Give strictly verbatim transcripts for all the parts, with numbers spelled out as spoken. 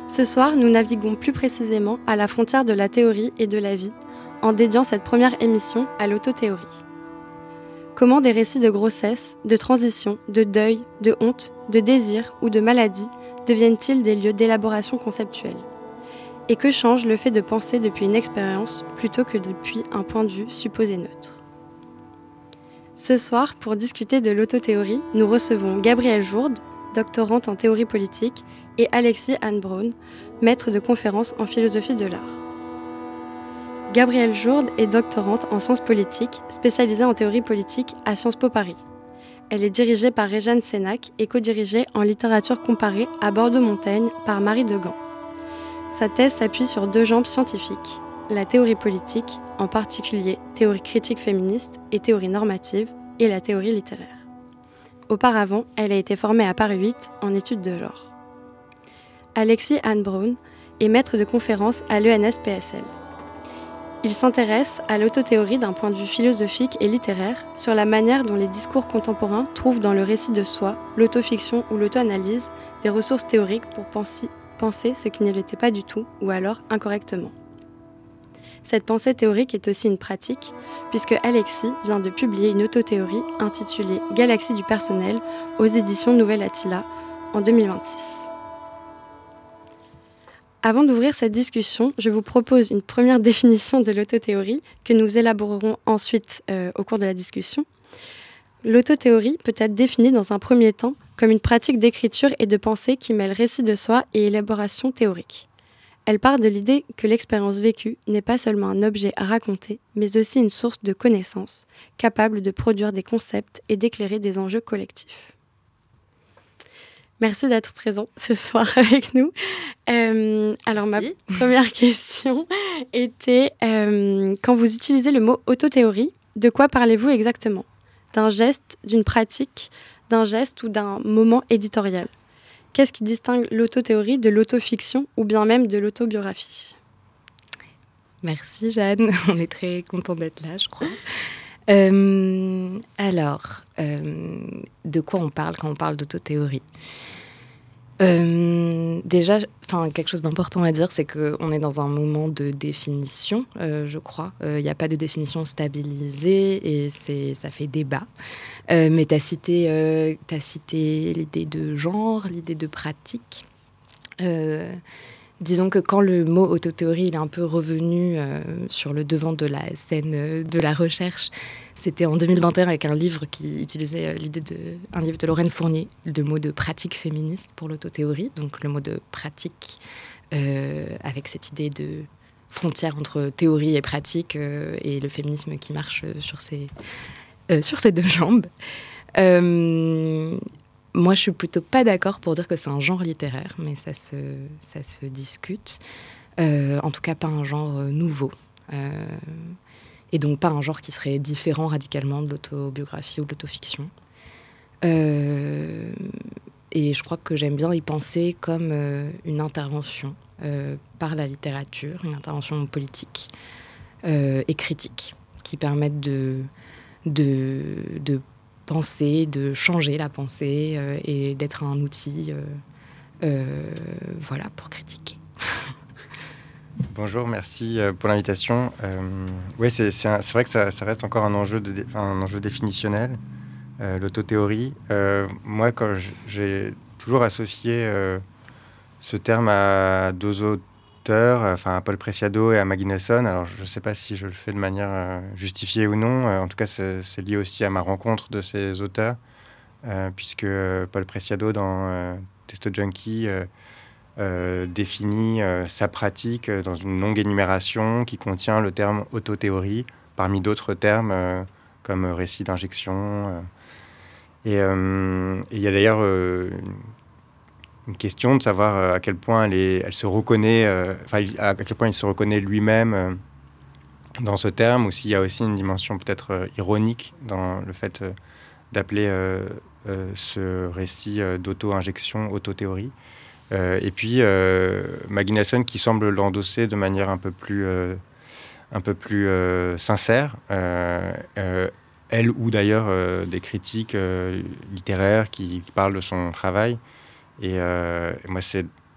Ce soir, nous naviguons plus précisément à la frontière de la théorie et de la vie, en dédiant cette première émission à l'autothéorie. Comment des récits de grossesse, de transition, de deuil, de honte, de désir ou de maladie deviennent-ils des lieux d'élaboration conceptuelle ? Et que change le fait de penser depuis une expérience plutôt que depuis un point de vue supposé neutre ? Ce soir, pour discuter de l'autothéorie, nous recevons Gabrielle Jourde, doctorante en théorie politique, et Alexis Hahn-Braun, maître de conférences en philosophie de l'art. Gabrielle Jourde est doctorante en sciences politiques, spécialisée en théorie politique à Sciences Po Paris. Elle est dirigée par Réjeanne Sénac et co-dirigée en littérature comparée à Bordeaux-Montaigne par Marie Degan. Sa thèse s'appuie sur deux jambes scientifiques, la théorie politique, en particulier théorie critique féministe et théorie normative, et la théorie littéraire. Auparavant, elle a été formée à Paris huit en études de genre. Alexis Hahn-Braun est maître de conférences à l'E N S P S L. Il s'intéresse à l'autothéorie d'un point de vue philosophique et littéraire sur la manière dont les discours contemporains trouvent dans le récit de soi, l'autofiction ou l'auto-analyse des ressources théoriques pour penser, penser ce qui ne l'était pas du tout ou alors incorrectement. Cette pensée théorique est aussi une pratique, puisque Alexis vient de publier une autothéorie intitulée « Galaxie du personnel » aux éditions Nouvelle Attila en deux mille vingt-six. Avant d'ouvrir cette discussion, je vous propose une première définition de l'autothéorie que nous élaborerons ensuite euh, au cours de la discussion. L'autothéorie peut être définie dans un premier temps comme une pratique d'écriture et de pensée qui mêle récit de soi et élaboration théorique. Elle part de l'idée que l'expérience vécue n'est pas seulement un objet à raconter, mais aussi une source de connaissances, capable de produire des concepts et d'éclairer des enjeux collectifs. Merci d'être présent ce soir avec nous. Euh, alors Merci. Ma première question était, euh, quand vous utilisez le mot autothéorie, de quoi parlez-vous exactement ? D'un geste, d'une pratique, d'un geste ou d'un moment éditorial ? Qu'est-ce qui distingue l'autothéorie de l'autofiction ou bien même de l'autobiographie ? Merci Jeanne, on est très content d'être là, je crois. Euh, alors, euh, de quoi on parle quand on parle d'autothéorie ? Euh, déjà, enfin, quelque chose d'important à dire, c'est qu'on est dans un moment de définition, euh, je crois. Il euh, n'y a pas de définition stabilisée et c'est, ça fait débat. Euh, mais tu as cité, euh, t'as cité l'idée de genre, l'idée de pratique. Euh, disons que quand le mot autothéorie il est un peu revenu euh, sur le devant de la scène euh, de la recherche, c'était en deux mille vingt et un avec un livre qui utilisait euh, l'idée de, un livre de Lorraine Fournier, le mot de pratique féministe pour l'autothéorie, donc le mot de pratique euh, avec cette idée de frontière entre théorie et pratique euh, et le féminisme qui marche sur ces, euh, sur ces deux jambes. Euh, Moi, je suis plutôt pas d'accord pour dire que c'est un genre littéraire, mais ça se, ça se discute. Euh, en tout cas, pas un genre euh, nouveau. Euh, et donc, pas un genre qui serait différent radicalement de l'autobiographie ou de l'autofiction. Euh, et je crois que j'aime bien y penser comme euh, une intervention euh, par la littérature, une intervention politique euh, et critique, qui permettent de... de, de penser, de changer la pensée euh, et d'être un outil euh, euh, voilà, pour critiquer. Bonjour, merci pour l'invitation. Euh, oui, c'est, c'est, un, c'est vrai que ça, ça reste encore un enjeu, de, un enjeu définitionnel, euh, l'autothéorie. Euh, moi, quand j'ai toujours associé euh, ce terme à deux auteurs, enfin à Paul Preciado et à Maggie Nelson. Alors, je ne sais pas si je le fais de manière euh, justifiée ou non. Euh, en tout cas, c'est, c'est lié aussi à ma rencontre de ces auteurs, euh, puisque euh, Paul Preciado, dans euh, Testo Junkie, euh, euh, définit euh, sa pratique euh, dans une longue énumération qui contient le terme autothéorie, parmi d'autres termes euh, comme récit d'injection. Euh, et euh, il y a d'ailleurs euh, une question de savoir à quel point elle, est, elle se reconnaît, euh, enfin, à quel point il se reconnaît lui-même euh, dans ce terme, ou s'il y a aussi une dimension peut-être euh, ironique dans le fait euh, d'appeler euh, euh, ce récit euh, d'auto-injection, autothéorie. Euh, et puis euh, Maggie Nelson qui semble l'endosser de manière un peu plus, euh, un peu plus euh, sincère. Euh, euh, elle ou d'ailleurs euh, des critiques euh, littéraires qui, qui parlent de son travail. Et, euh, et moi, c'est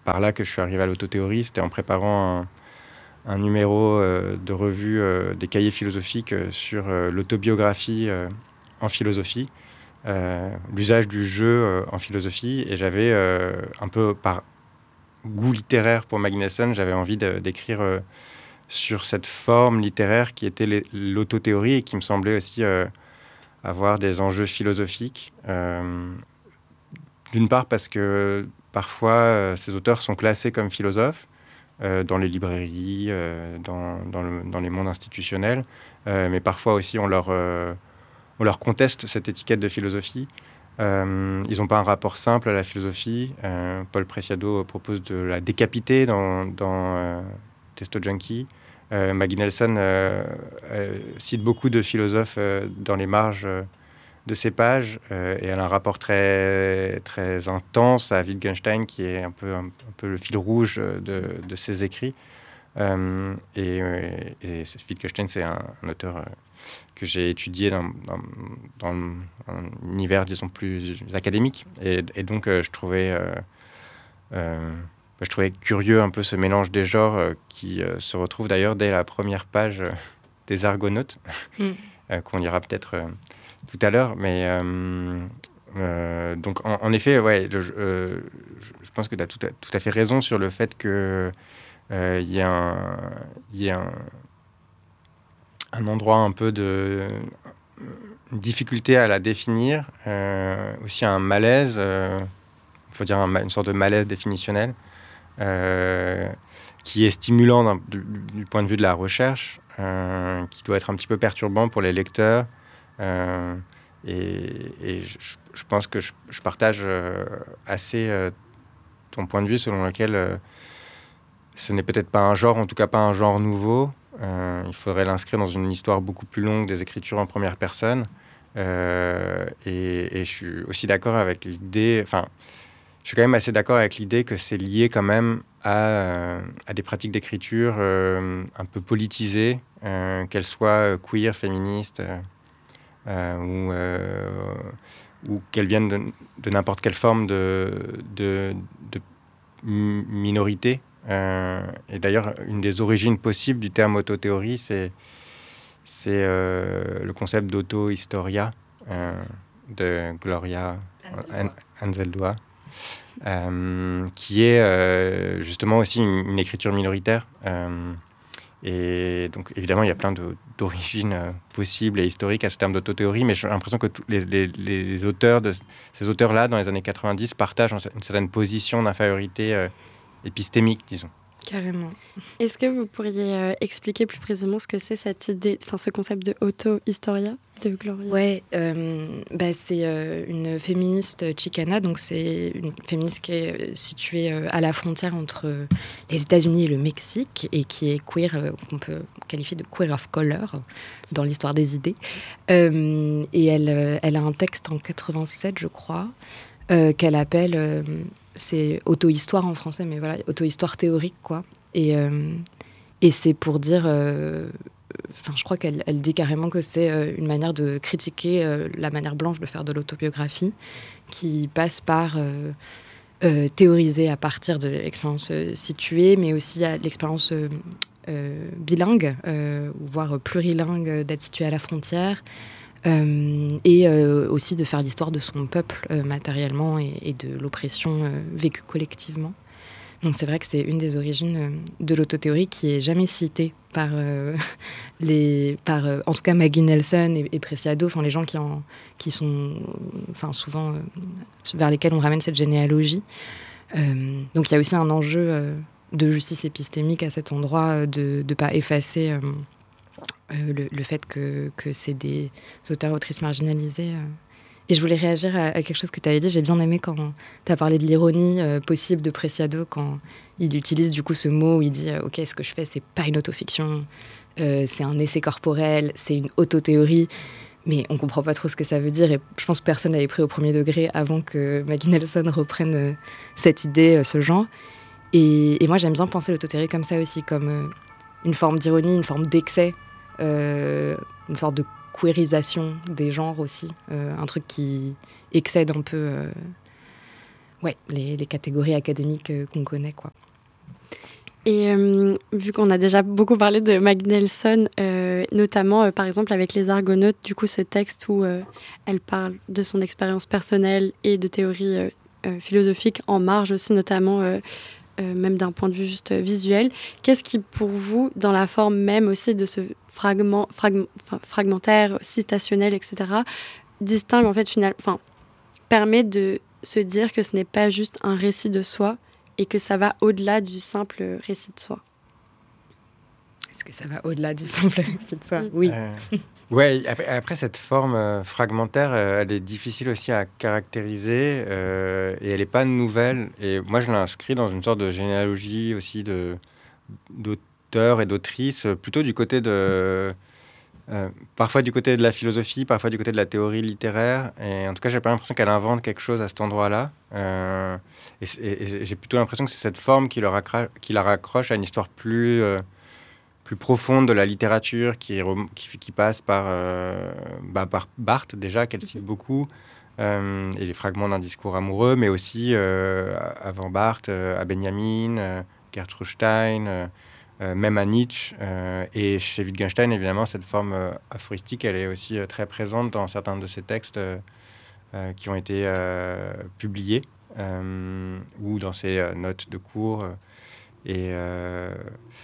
par là que je suis arrivé à l'autothéorie. C'était en préparant un, un numéro euh, de revue euh, des cahiers philosophiques euh, sur euh, l'autobiographie euh, en philosophie, euh, l'usage du jeu euh, en philosophie. Et j'avais euh, un peu par goût littéraire pour Maggie Nelson, j'avais envie de, d'écrire euh, sur cette forme littéraire qui était les, l'autothéorie et qui me semblait aussi euh, avoir des enjeux philosophiques. Euh, d'une part parce que parfois euh, ces auteurs sont classés comme philosophes euh, dans les librairies, euh, dans, dans, le, dans les mondes institutionnels, euh, mais parfois aussi on leur, euh, on leur conteste cette étiquette de philosophie. Euh, ils n'ont pas un rapport simple à la philosophie. Euh, Paul Preciado propose de la décapiter dans, dans euh, Testo Junkie. Euh, Maggie Nelson euh, euh, cite beaucoup de philosophes euh, dans les marges euh, de ses pages euh, et elle a un rapport très, très intense à Wittgenstein qui est un peu, un, un peu le fil rouge de, de ses écrits. Euh, et, et Wittgenstein, c'est un, un auteur... Euh, que j'ai étudié dans, dans, dans un univers, disons, plus académique. Et, et donc, euh, je, trouvais, euh, euh, je trouvais curieux un peu ce mélange des genres euh, qui euh, se retrouve d'ailleurs dès la première page euh, des Argonautes, mm. euh, qu'on lira peut-être euh, tout à l'heure. Mais euh, euh, donc, en, en effet, ouais, je, euh, je, je pense que tu as tout, tout à fait raison sur le fait qu'il euh, y a un... Y a un un endroit un peu de une difficulté à la définir, euh, aussi un malaise, euh, il faut dire un, une sorte de malaise définitionnel, euh, qui est stimulant du, du point de vue de la recherche, euh, qui doit être un petit peu perturbant pour les lecteurs. Euh, et, et je, je pense que je, je partage euh, assez euh, ton point de vue selon lequel euh, ce n'est peut-être pas un genre, en tout cas pas un genre nouveau. Euh, il faudrait l'inscrire dans une histoire beaucoup plus longue des écritures en première personne. Euh, et, et je suis aussi d'accord avec l'idée... Enfin, je suis quand même assez d'accord avec l'idée que c'est lié quand même à, euh, à des pratiques d'écriture euh, un peu politisées, euh, qu'elles soient queer, féministes, euh, ou, euh, ou qu'elles viennent de, de n'importe quelle forme de, de, de minorité. Euh, et d'ailleurs, une des origines possibles du terme autothéorie, c'est, c'est euh, le concept d'auto-historia euh, de Gloria Anzaldúa, euh, qui est euh, justement aussi une, une écriture minoritaire. Euh, et donc, évidemment, il y a plein de, d'origines euh, possibles et historiques à ce terme d'autothéorie, mais j'ai l'impression que tous les, les, les auteurs de ces auteurs-là, dans les années quatre-vingt-dix, partagent une certaine position d'infériorité euh, épistémique, disons. Carrément. Est-ce que vous pourriez euh, expliquer plus précisément ce que c'est cette idée, enfin ce concept de auto-historia de Gloria ? Ouais, euh, bah c'est euh, une féministe chicana, donc c'est une féministe qui est située euh, à la frontière entre les États-Unis et le Mexique et qui est queer, euh, qu'on peut qualifier de queer of color dans l'histoire des idées. Euh, et elle, euh, elle a un texte en quatre-vingt-sept, je crois, euh, qu'elle appelle euh, c'est auto-histoire en français, mais voilà, auto-histoire théorique, quoi. Et, euh, et c'est pour dire... Euh, enfin, je crois qu'elle elle dit carrément que c'est euh, une manière de critiquer euh, la manière blanche de faire de l'autobiographie, qui passe par euh, euh, théoriser à partir de l'expérience euh, située, mais aussi à l'expérience euh, euh, bilingue, euh, voire plurilingue, d'être située à la frontière, Euh, et euh, aussi de faire l'histoire de son peuple euh, matériellement et, et de l'oppression euh, vécue collectivement. Donc c'est vrai que c'est une des origines euh, de l'autothéorie qui est jamais citée par, euh, les, par euh, en tout cas Maggie Nelson et, et Preciado, enfin les gens qui, en, qui sont enfin, souvent euh, vers lesquels on ramène cette généalogie. Euh, donc il y a aussi un enjeu euh, de justice épistémique à cet endroit, de ne pas effacer... Euh, Euh, le, le fait que, que c'est des auteurs-autrices marginalisés. Euh. Et je voulais réagir à, à quelque chose que tu avais dit. J'ai bien aimé quand tu as parlé de l'ironie euh, possible de Preciado, quand il utilise du coup ce mot où il dit euh, « Ok, ce que je fais, c'est pas une autofiction, euh, c'est un essai corporel, c'est une autothéorie. » Mais on comprend pas trop ce que ça veut dire. Et je pense que personne l'avait pris au premier degré avant que Maggie Nelson reprenne euh, cette idée, euh, ce genre. Et, et moi, j'aime bien penser l'autothéorie comme ça aussi, comme euh, une forme d'ironie, une forme d'excès. Euh, une sorte de queerisation des genres aussi, euh, un truc qui excède un peu euh, ouais, les, les catégories académiques euh, qu'on connaît, quoi. Et euh, vu qu'on a déjà beaucoup parlé de Maggie Nelson, euh, notamment euh, par exemple avec Les Argonautes, du coup ce texte où euh, elle parle de son expérience personnelle et de théories euh, euh, philosophiques en marge aussi, notamment euh, euh, même d'un point de vue juste euh, visuel. Qu'est-ce qui pour vous, dans la forme même aussi de ce fragment, fragm- enfin, fragmentaire, citationnel, et cetera, distingue en fait finalement, enfin permet de se dire que ce n'est pas juste un récit de soi, et que ça va au-delà du simple récit de soi. Est-ce que ça va au-delà du simple récit de soi ? Oui. Euh, ouais, après, après, cette forme euh, fragmentaire, euh, elle est difficile aussi à caractériser euh, et elle n'est pas nouvelle. Et moi, je l'inscris dans une sorte de généalogie aussi de, d'auteurs et d'autrices, plutôt du côté de... Euh, parfois du côté de la philosophie, parfois du côté de la théorie littéraire. Et en tout cas, j'ai pas l'impression qu'elle invente quelque chose à cet endroit-là. Euh, et, et, et j'ai plutôt l'impression que c'est cette forme qui, leur accra- qui la raccroche à une histoire plus, euh, plus profonde de la littérature, qui, rem- qui, qui passe par, euh, bah, par Barthes, déjà, qu'elle cite beaucoup, euh, et les fragments d'un discours amoureux, mais aussi, euh, avant Barthes, euh, à Benjamin, euh, Gertrude Stein... Euh, Euh, même à Nietzsche euh, et chez Wittgenstein, évidemment, cette forme euh, aphoristique, elle est aussi euh, très présente dans certains de ses textes euh, euh, qui ont été euh, publiés euh, ou dans ses euh, notes de cours. euh, et, euh,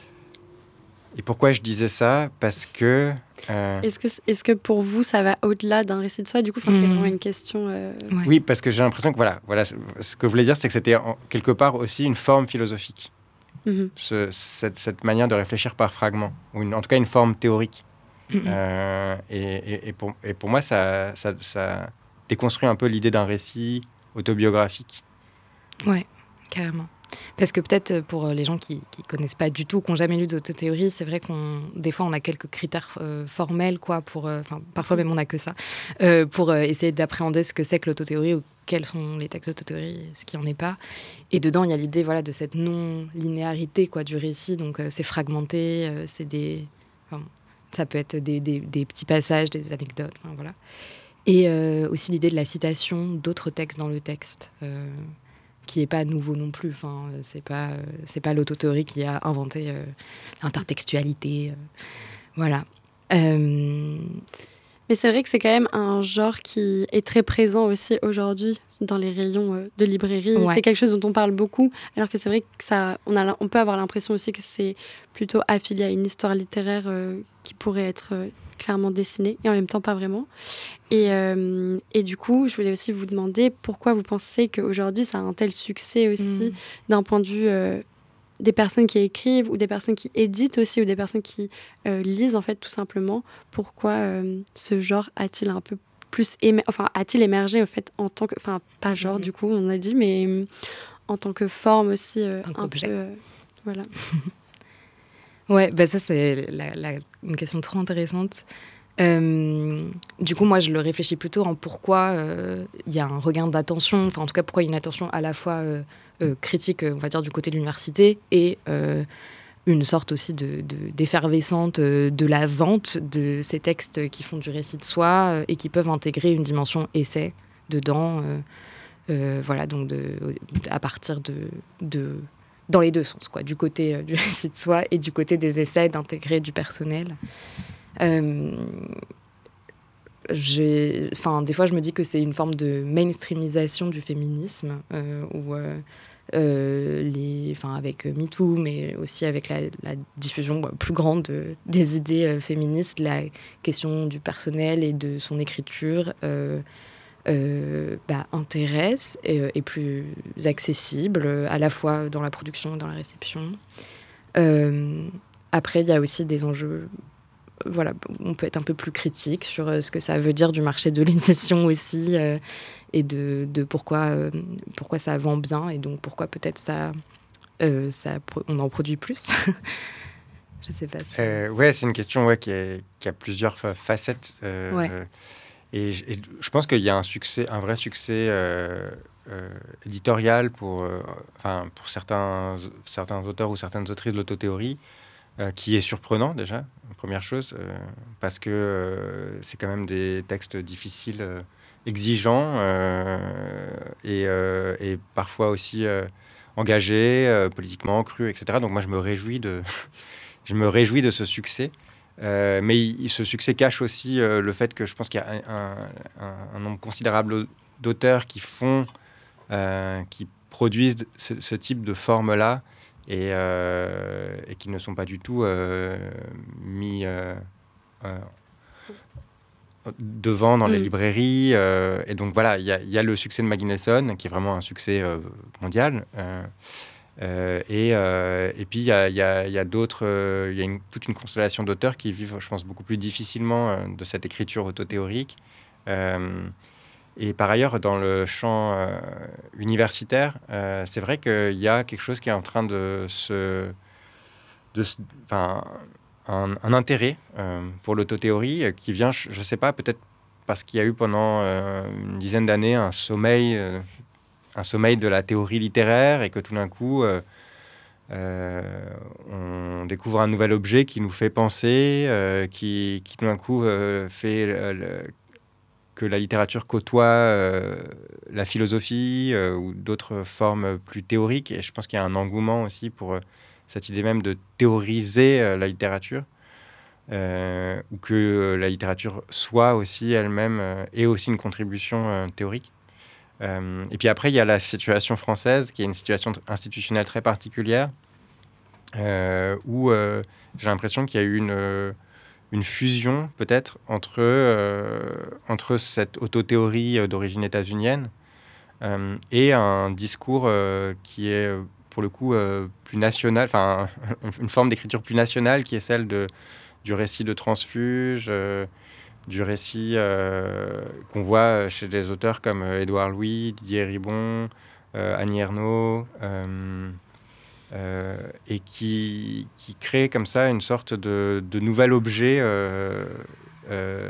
et pourquoi je disais ça ? Parce que... euh, Est-ce que, est-ce que pour vous, ça va au-delà d'un récit de soi ? Du coup, mmh. c'est vraiment une question... Euh... Ouais. Oui, parce que j'ai l'impression que, voilà, voilà, ce que je voulais dire, c'est que c'était en, quelque part aussi une forme philosophique. Mmh. Ce, cette, cette manière de réfléchir par fragments, ou une, en tout cas une forme théorique. Mmh. Euh, et, et, et, pour, et pour moi, ça, ça, ça déconstruit un peu l'idée d'un récit autobiographique. Ouais, carrément. Parce que peut-être pour les gens qui ne connaissent pas du tout, qui n'ont jamais lu d'autothéorie, c'est vrai qu'on des fois on a quelques critères euh, formels, quoi, pour, euh, parfois même on n'a que ça, euh, pour euh, essayer d'appréhender ce que c'est que l'autothéorie ou quels sont les textes d'autothéorie, ce qui n'en est pas. Et dedans, il y a l'idée voilà, de cette non-linéarité quoi, du récit, donc euh, c'est fragmenté, euh, c'est des, enfin, ça peut être des, des, des petits passages, des anecdotes, enfin, voilà. Et euh, aussi l'idée de la citation d'autres textes dans le texte. Euh, qui n'est pas nouveau non plus. Enfin, c'est pas, euh, c'est pas l'autothéorie qui a inventé euh, l'intertextualité. Euh, voilà. Euh... Mais c'est vrai que c'est quand même un genre qui est très présent aussi aujourd'hui dans les rayons euh, de librairie. Ouais. C'est quelque chose dont on parle beaucoup, alors que c'est vrai que ça, on, a, on peut avoir l'impression aussi que c'est plutôt affilié à une histoire littéraire euh, qui pourrait être euh, clairement dessinée, et en même temps pas vraiment. Et, euh, et du coup, je voulais aussi vous demander pourquoi vous pensez qu'aujourd'hui ça a un tel succès aussi, mmh. d'un point de vue euh, des personnes qui écrivent ou des personnes qui éditent aussi ou des personnes qui euh, lisent en fait tout simplement. Pourquoi euh, ce genre a-t-il un peu plus émer- enfin a-t-il émergé en fait en tant que, enfin pas genre mmh. du coup on a dit, mais euh, en tant que forme aussi euh, un objet. peu, euh, voilà. Ouais, bah ça c'est la, la, une question trop intéressante. Euh, du coup, moi, je le réfléchis plutôt en pourquoi il euh, y a un regain d'attention, enfin en tout cas pourquoi il y a une attention à la fois euh, euh, critique, on va dire, du côté de l'université et euh, une sorte aussi de, de, d'effervescente euh, de la vente de ces textes qui font du récit de soi euh, et qui peuvent intégrer une dimension essai dedans. Euh, euh, voilà, donc de, à partir de... de dans les deux sens, quoi, du côté euh, du récit de soi et du côté des essais, d'intégrer du personnel. Euh, j'ai, enfin, des fois, je me dis que c'est une forme de mainstreamisation du féminisme, euh, où, euh, euh, les, enfin, avec MeToo, mais aussi avec la, la diffusion plus grande de, des idées euh, féministes, la question du personnel et de son écriture euh, euh, bah, intéresse et est plus accessible, à la fois dans la production et dans la réception. Euh, après, il y a aussi des enjeux. Voilà, on peut être un peu plus critique sur euh, ce que ça veut dire du marché de l'édition aussi euh, et de, de pourquoi, euh, pourquoi ça vend bien et donc pourquoi peut-être ça, euh, ça, on en produit plus. Je sais pas si... Euh, ouais, c'est une question ouais, qui, est, qui a plusieurs facettes. Euh, ouais. et, et je pense qu'il y a un, succès, un vrai succès euh, euh, éditorial pour, euh, enfin, pour certains, certains auteurs ou certaines autrices de l'autothéorie euh, qui est surprenant déjà. Première chose, euh, parce que euh, c'est quand même des textes difficiles euh, exigeant euh, et, euh, et parfois aussi euh, engagé, euh, politiquement cru, et cetera. Donc moi, je me réjouis de, je me réjouis de ce succès. Euh, mais il, ce succès cache aussi euh, le fait que je pense qu'il y a un, un, un nombre considérable d'auteurs qui font, euh, qui produisent ce, ce type de forme-là et, euh, et qui ne sont pas du tout euh, mis euh, euh, devant dans mmh. les librairies. Euh, et donc voilà, il y, y a le succès de Maggie Nelson, qui est vraiment un succès euh, mondial. Euh, Euh, et, euh, et puis, il y a, y a, y a d'autres... Il euh, y a une, toute une constellation d'auteurs qui vivent, je pense, beaucoup plus difficilement euh, de cette écriture autothéorique. Euh, et par ailleurs, dans le champ euh, universitaire, euh, c'est vrai qu'il y a quelque chose qui est en train de se... De, enfin, un, un intérêt euh, pour l'autothéorie euh, qui vient, je ne sais pas, peut-être parce qu'il y a eu pendant euh, une dizaine d'années un sommeil... Euh, un sommeil de la théorie littéraire et que tout d'un coup, euh, euh, on découvre un nouvel objet qui nous fait penser, euh, qui, qui tout d'un coup euh, fait le, le, que la littérature côtoie euh, la philosophie euh, ou d'autres formes plus théoriques. Et je pense qu'il y a un engouement aussi pour euh, cette idée même de théoriser euh, la littérature. Euh, ou que euh, la littérature soit aussi elle-même euh, et aussi une contribution euh, théorique. Euh, et puis après, il y a la situation française, qui est une situation institutionnelle très particulière, euh, où euh, j'ai l'impression qu'il y a eu une, une fusion, peut-être, entre, euh, entre cette autothéorie d'origine états-unienne euh, et un discours euh, qui est, pour le coup, euh, plus national, enfin, une forme d'écriture plus nationale, qui est celle de, du récit de transfuge, euh, du récit euh, qu'on voit chez des auteurs comme euh, Édouard Louis, Didier Ribon, euh, Annie Ernaux, euh, euh, et qui, qui crée comme ça une sorte de, de nouvel objet euh, euh,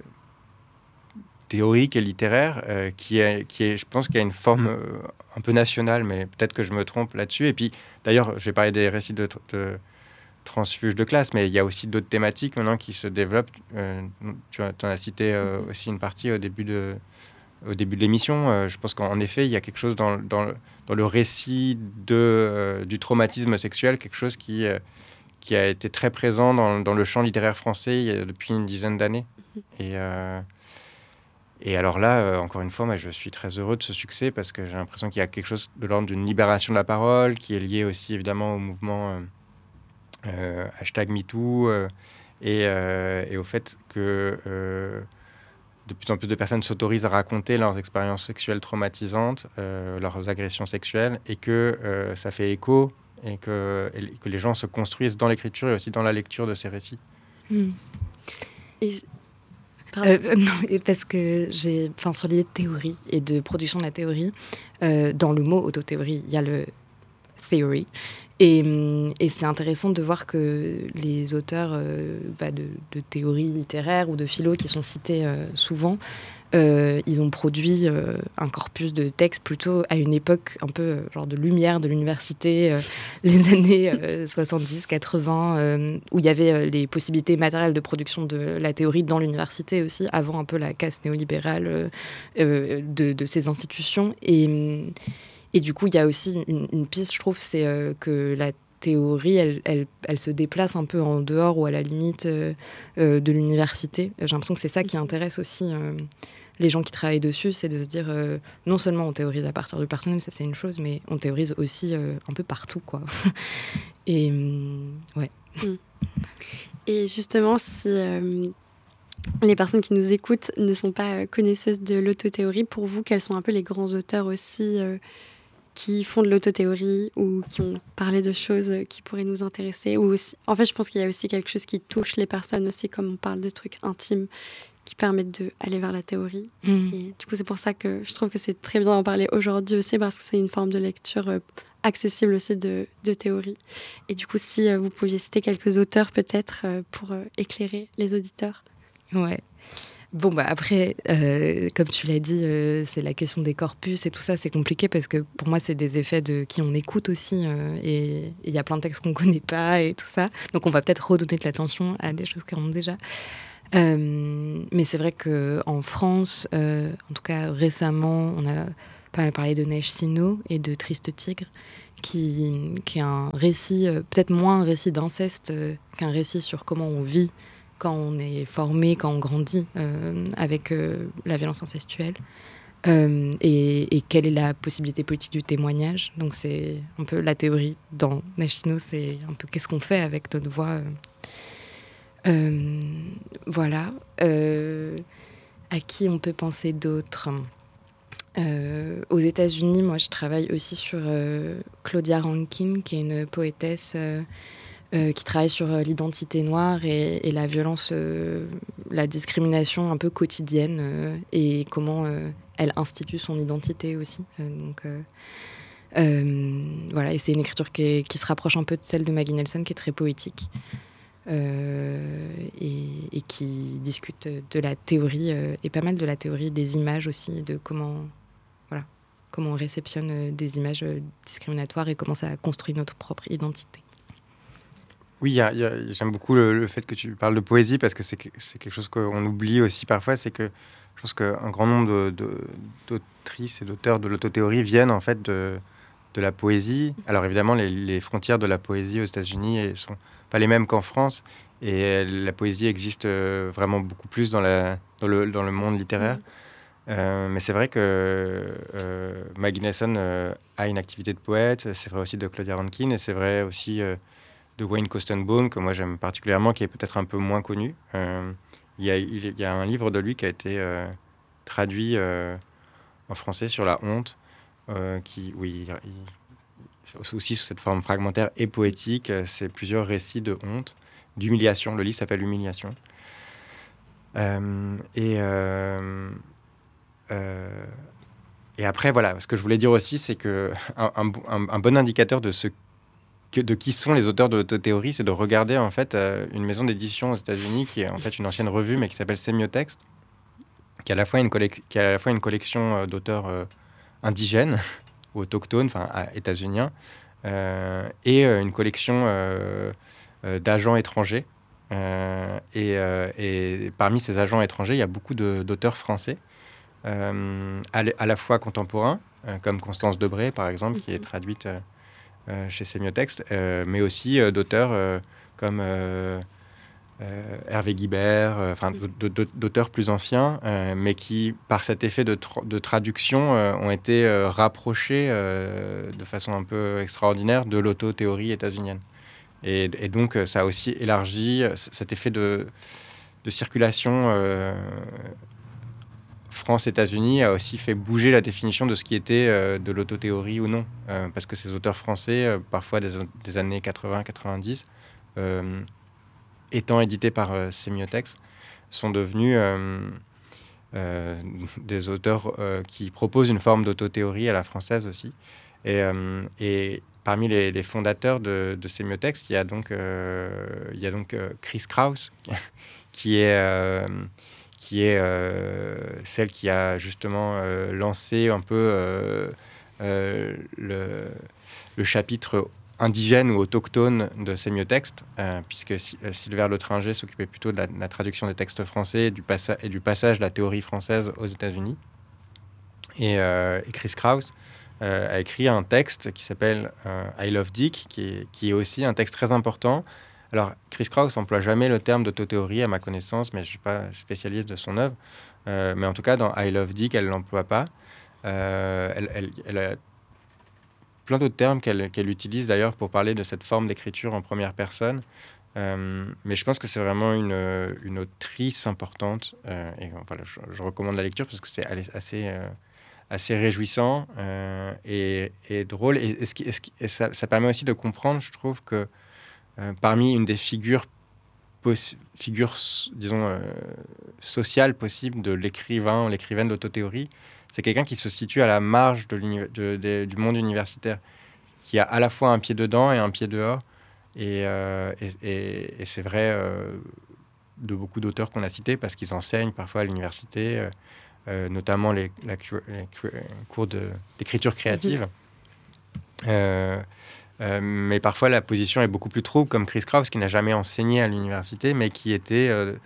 théorique et littéraire euh, qui, est, qui est, je pense, qui a une forme euh, un peu nationale, mais peut-être que je me trompe là-dessus. Et puis, d'ailleurs, j'ai parlé des récits de... de transfuge de classe, mais il y a aussi d'autres thématiques maintenant qui se développent. Euh, tu en as cité euh, aussi une partie au début de, au début de l'émission. Euh, je pense qu'en effet, il y a quelque chose dans, dans, le, dans le récit de, euh, du traumatisme sexuel, quelque chose qui, euh, qui a été très présent dans, dans le champ littéraire français il y a, depuis une dizaine d'années. Et, euh, et alors là, euh, encore une fois, moi, je suis très heureux de ce succès parce que j'ai l'impression qu'il y a quelque chose de l'ordre d'une libération de la parole qui est lié aussi évidemment au mouvement... Euh, Euh, hashtag MeToo euh, et, euh, et au fait que euh, de plus en plus de personnes s'autorisent à raconter leurs expériences sexuelles traumatisantes, euh, leurs agressions sexuelles, et que euh, ça fait écho et que, et que les gens se construisent dans l'écriture et aussi dans la lecture de ces récits. Mmh. Et... Euh, non, parce que j'ai, enfin, sur l'idée de théorie et de production de la théorie, euh, dans le mot autothéorie, il y a le theory. Et, et c'est intéressant de voir que les auteurs euh, bah de, de théorie littéraire ou de philo qui sont cités euh, souvent, euh, ils ont produit euh, un corpus de textes plutôt à une époque un peu euh, genre de lumière de l'université, euh, les années euh, soixante-dix quatre-vingts, euh, où il y avait euh, les possibilités matérielles de production de la théorie dans l'université aussi, avant un peu la casse néolibérale euh, euh, de, de ces institutions. Et... Et du coup, il y a aussi une, une piste, je trouve, c'est euh, que la théorie, elle, elle, elle se déplace un peu en dehors ou à la limite euh, euh, de l'université. J'ai l'impression que c'est ça qui intéresse aussi euh, les gens qui travaillent dessus, c'est de se dire, euh, non seulement on théorise à partir du personnel, ça c'est une chose, mais on théorise aussi euh, un peu partout, quoi. Et ouais. Et justement, si... Euh... les personnes qui nous écoutent ne sont pas connaisseuses de l'autothéorie, pour vous, quels sont un peu les grands auteurs aussi euh, qui font de l'autothéorie ou qui ont parlé de choses qui pourraient nous intéresser ou aussi... En fait, je pense qu'il y a aussi quelque chose qui touche les personnes aussi, comme on parle de trucs intimes qui permettent d'aller vers la théorie. Mmh. Et du coup, c'est pour ça que je trouve que c'est très bien d'en parler aujourd'hui aussi, parce que c'est une forme de lecture euh, accessible aussi de, de théorie. Et du coup, si euh, vous pouviez citer quelques auteurs peut-être euh, pour euh, éclairer les auditeurs. Ouais. Bon, bah après, euh, comme tu l'as dit, euh, c'est la question des corpus et tout ça, c'est compliqué parce que pour moi, c'est des effets de qui on écoute aussi euh, et il y a plein de textes qu'on ne connaît pas et tout ça. Donc, on va peut-être redonner de l'attention à des choses qu'on a déjà. Euh, mais c'est vrai qu'en France, euh, en tout cas récemment, on a pas mal parlé de Neige Sino et de Triste Tigre, qui, qui est un récit, euh, peut-être moins un récit d'inceste euh, qu'un récit sur comment on vit quand on est formé, quand on grandit euh, avec euh, la violence incestuelle. Euh, et, et quelle est la possibilité politique du témoignage. Donc c'est un peu la théorie dans Neige Sino, c'est un peu qu'est-ce qu'on fait avec notre voix. Euh, euh, voilà. Euh, à qui on peut penser d'autres euh, Aux États-Unis, moi je travaille aussi sur euh, Claudia Rankine, qui est une poétesse euh, euh, qui travaille sur euh, l'identité noire et, et la violence, euh, la discrimination un peu quotidienne euh, et comment euh, elle institue son identité aussi. Euh, donc, euh, euh, voilà, et c'est une écriture qui, est, qui se rapproche un peu de celle de Maggie Nelson, qui est très poétique euh, et, et qui discute de la théorie euh, et pas mal de la théorie des images aussi, de comment, voilà, comment on réceptionne des images discriminatoires et comment ça construit notre propre identité. Oui, y a, y a, j'aime beaucoup le, le fait que tu parles de poésie parce que c'est, que, c'est quelque chose qu'on oublie aussi parfois. C'est que je pense qu'un grand nombre de, de, d'autrices et d'auteurs de l'autothéorie viennent en fait de, de la poésie. Alors évidemment, les, les frontières de la poésie aux États-Unis ne sont pas les mêmes qu'en France. Et la poésie existe vraiment beaucoup plus dans, la, dans, le, dans le monde littéraire. Mmh. Euh, mais c'est vrai que euh, Maggie Nelson euh, a une activité de poète. C'est vrai aussi de Claudia Rankine. Et c'est vrai aussi... Euh, de Wayne Koestenbaum, que moi j'aime particulièrement, qui est peut-être un peu moins connu. Euh, il, y a, il y a un livre de lui qui a été euh, traduit euh, en français sur la honte, euh, qui, oui, il, il, aussi sous cette forme fragmentaire et poétique. C'est plusieurs récits de honte, d'humiliation. Le livre s'appelle Humiliation. Euh, et, euh, euh, et après, voilà, ce que je voulais dire aussi, c'est qu'un un, un, un bon indicateur de ce Que, de qui sont les auteurs de l'autothéorie, c'est de regarder en fait euh, une maison d'édition aux États-Unis qui est en fait une ancienne revue mais qui s'appelle Sémiotext, qui a à la fois une, collec- qui a à la fois une collection euh, d'auteurs euh, indigènes ou autochtones, enfin états-uniens, euh, et euh, une collection euh, euh, d'agents étrangers. Euh, et, euh, et parmi ces agents étrangers, il y a beaucoup de, d'auteurs français, euh, à, l- à la fois contemporains, euh, comme Constance Debré par exemple, qui est traduite euh, Euh, chez Sémiotext, euh, mais aussi euh, d'auteurs euh, comme euh, euh, Hervé Guibert, enfin euh, d'auteurs plus anciens, euh, mais qui, par cet effet de, tra- de traduction, euh, ont été euh, rapprochés euh, de façon un peu extraordinaire de l'autothéorie états-unienne. Et, et donc, ça a aussi élargi cet effet de, de circulation euh, France-États-Unis a aussi fait bouger la définition de ce qui était euh, de l'autothéorie ou non. Euh, parce que ces auteurs français, euh, parfois des, des années quatre-vingts quatre-vingt-dix, euh, étant édités par euh, Sémiotext, sont devenus euh, euh, des auteurs euh, qui proposent une forme d'autothéorie à la française aussi. Et, euh, et parmi les, les fondateurs de, de Sémiotext, il y a donc, euh, il y a donc euh, Chris Kraus, qui est... Euh, qui est euh, celle qui a justement euh, lancé un peu euh, euh, le, le chapitre indigène ou autochtone de Sémiotext, euh, puisque euh, Sylvain Letringer s'occupait plutôt de la, de la traduction des textes français et du, passa- et du passage de la théorie française aux États-Unis. Et, euh, et Chris Kraus euh, a écrit un texte qui s'appelle euh, I Love Dick, qui est, qui est aussi un texte très important. Alors, Chris Kraus n'emploie jamais le terme d'autothéorie, à ma connaissance, mais je ne suis pas spécialiste de son œuvre. Euh, mais en tout cas, dans I Love Dick, elle ne l'emploie pas. Euh, elle, elle, elle a plein d'autres termes qu'elle, qu'elle utilise, d'ailleurs, pour parler de cette forme d'écriture en première personne. Euh, mais je pense que c'est vraiment une, une autrice importante. Euh, et voilà, je, je recommande la lecture parce que c'est assez, euh, assez réjouissant euh, et, et drôle. Et, et, ce qui, et, ce qui, et ça, ça permet aussi de comprendre, je trouve, que Euh, parmi une des figures, possi- figures disons, euh, sociales possibles de l'écrivain ou l'écrivaine d'autothéorie, c'est quelqu'un qui se situe à la marge de de, de, du monde universitaire, qui a à la fois un pied dedans et un pied dehors. Et, euh, et, et, et c'est vrai euh, de beaucoup d'auteurs qu'on a cités, parce qu'ils enseignent parfois à l'université, euh, euh, notamment les, la, les cours de, d'écriture créative. Mmh. Euh, Euh, mais parfois, la position est beaucoup plus trouble, comme Chris Kraus, qui n'a jamais enseigné à l'université, mais qui était euh,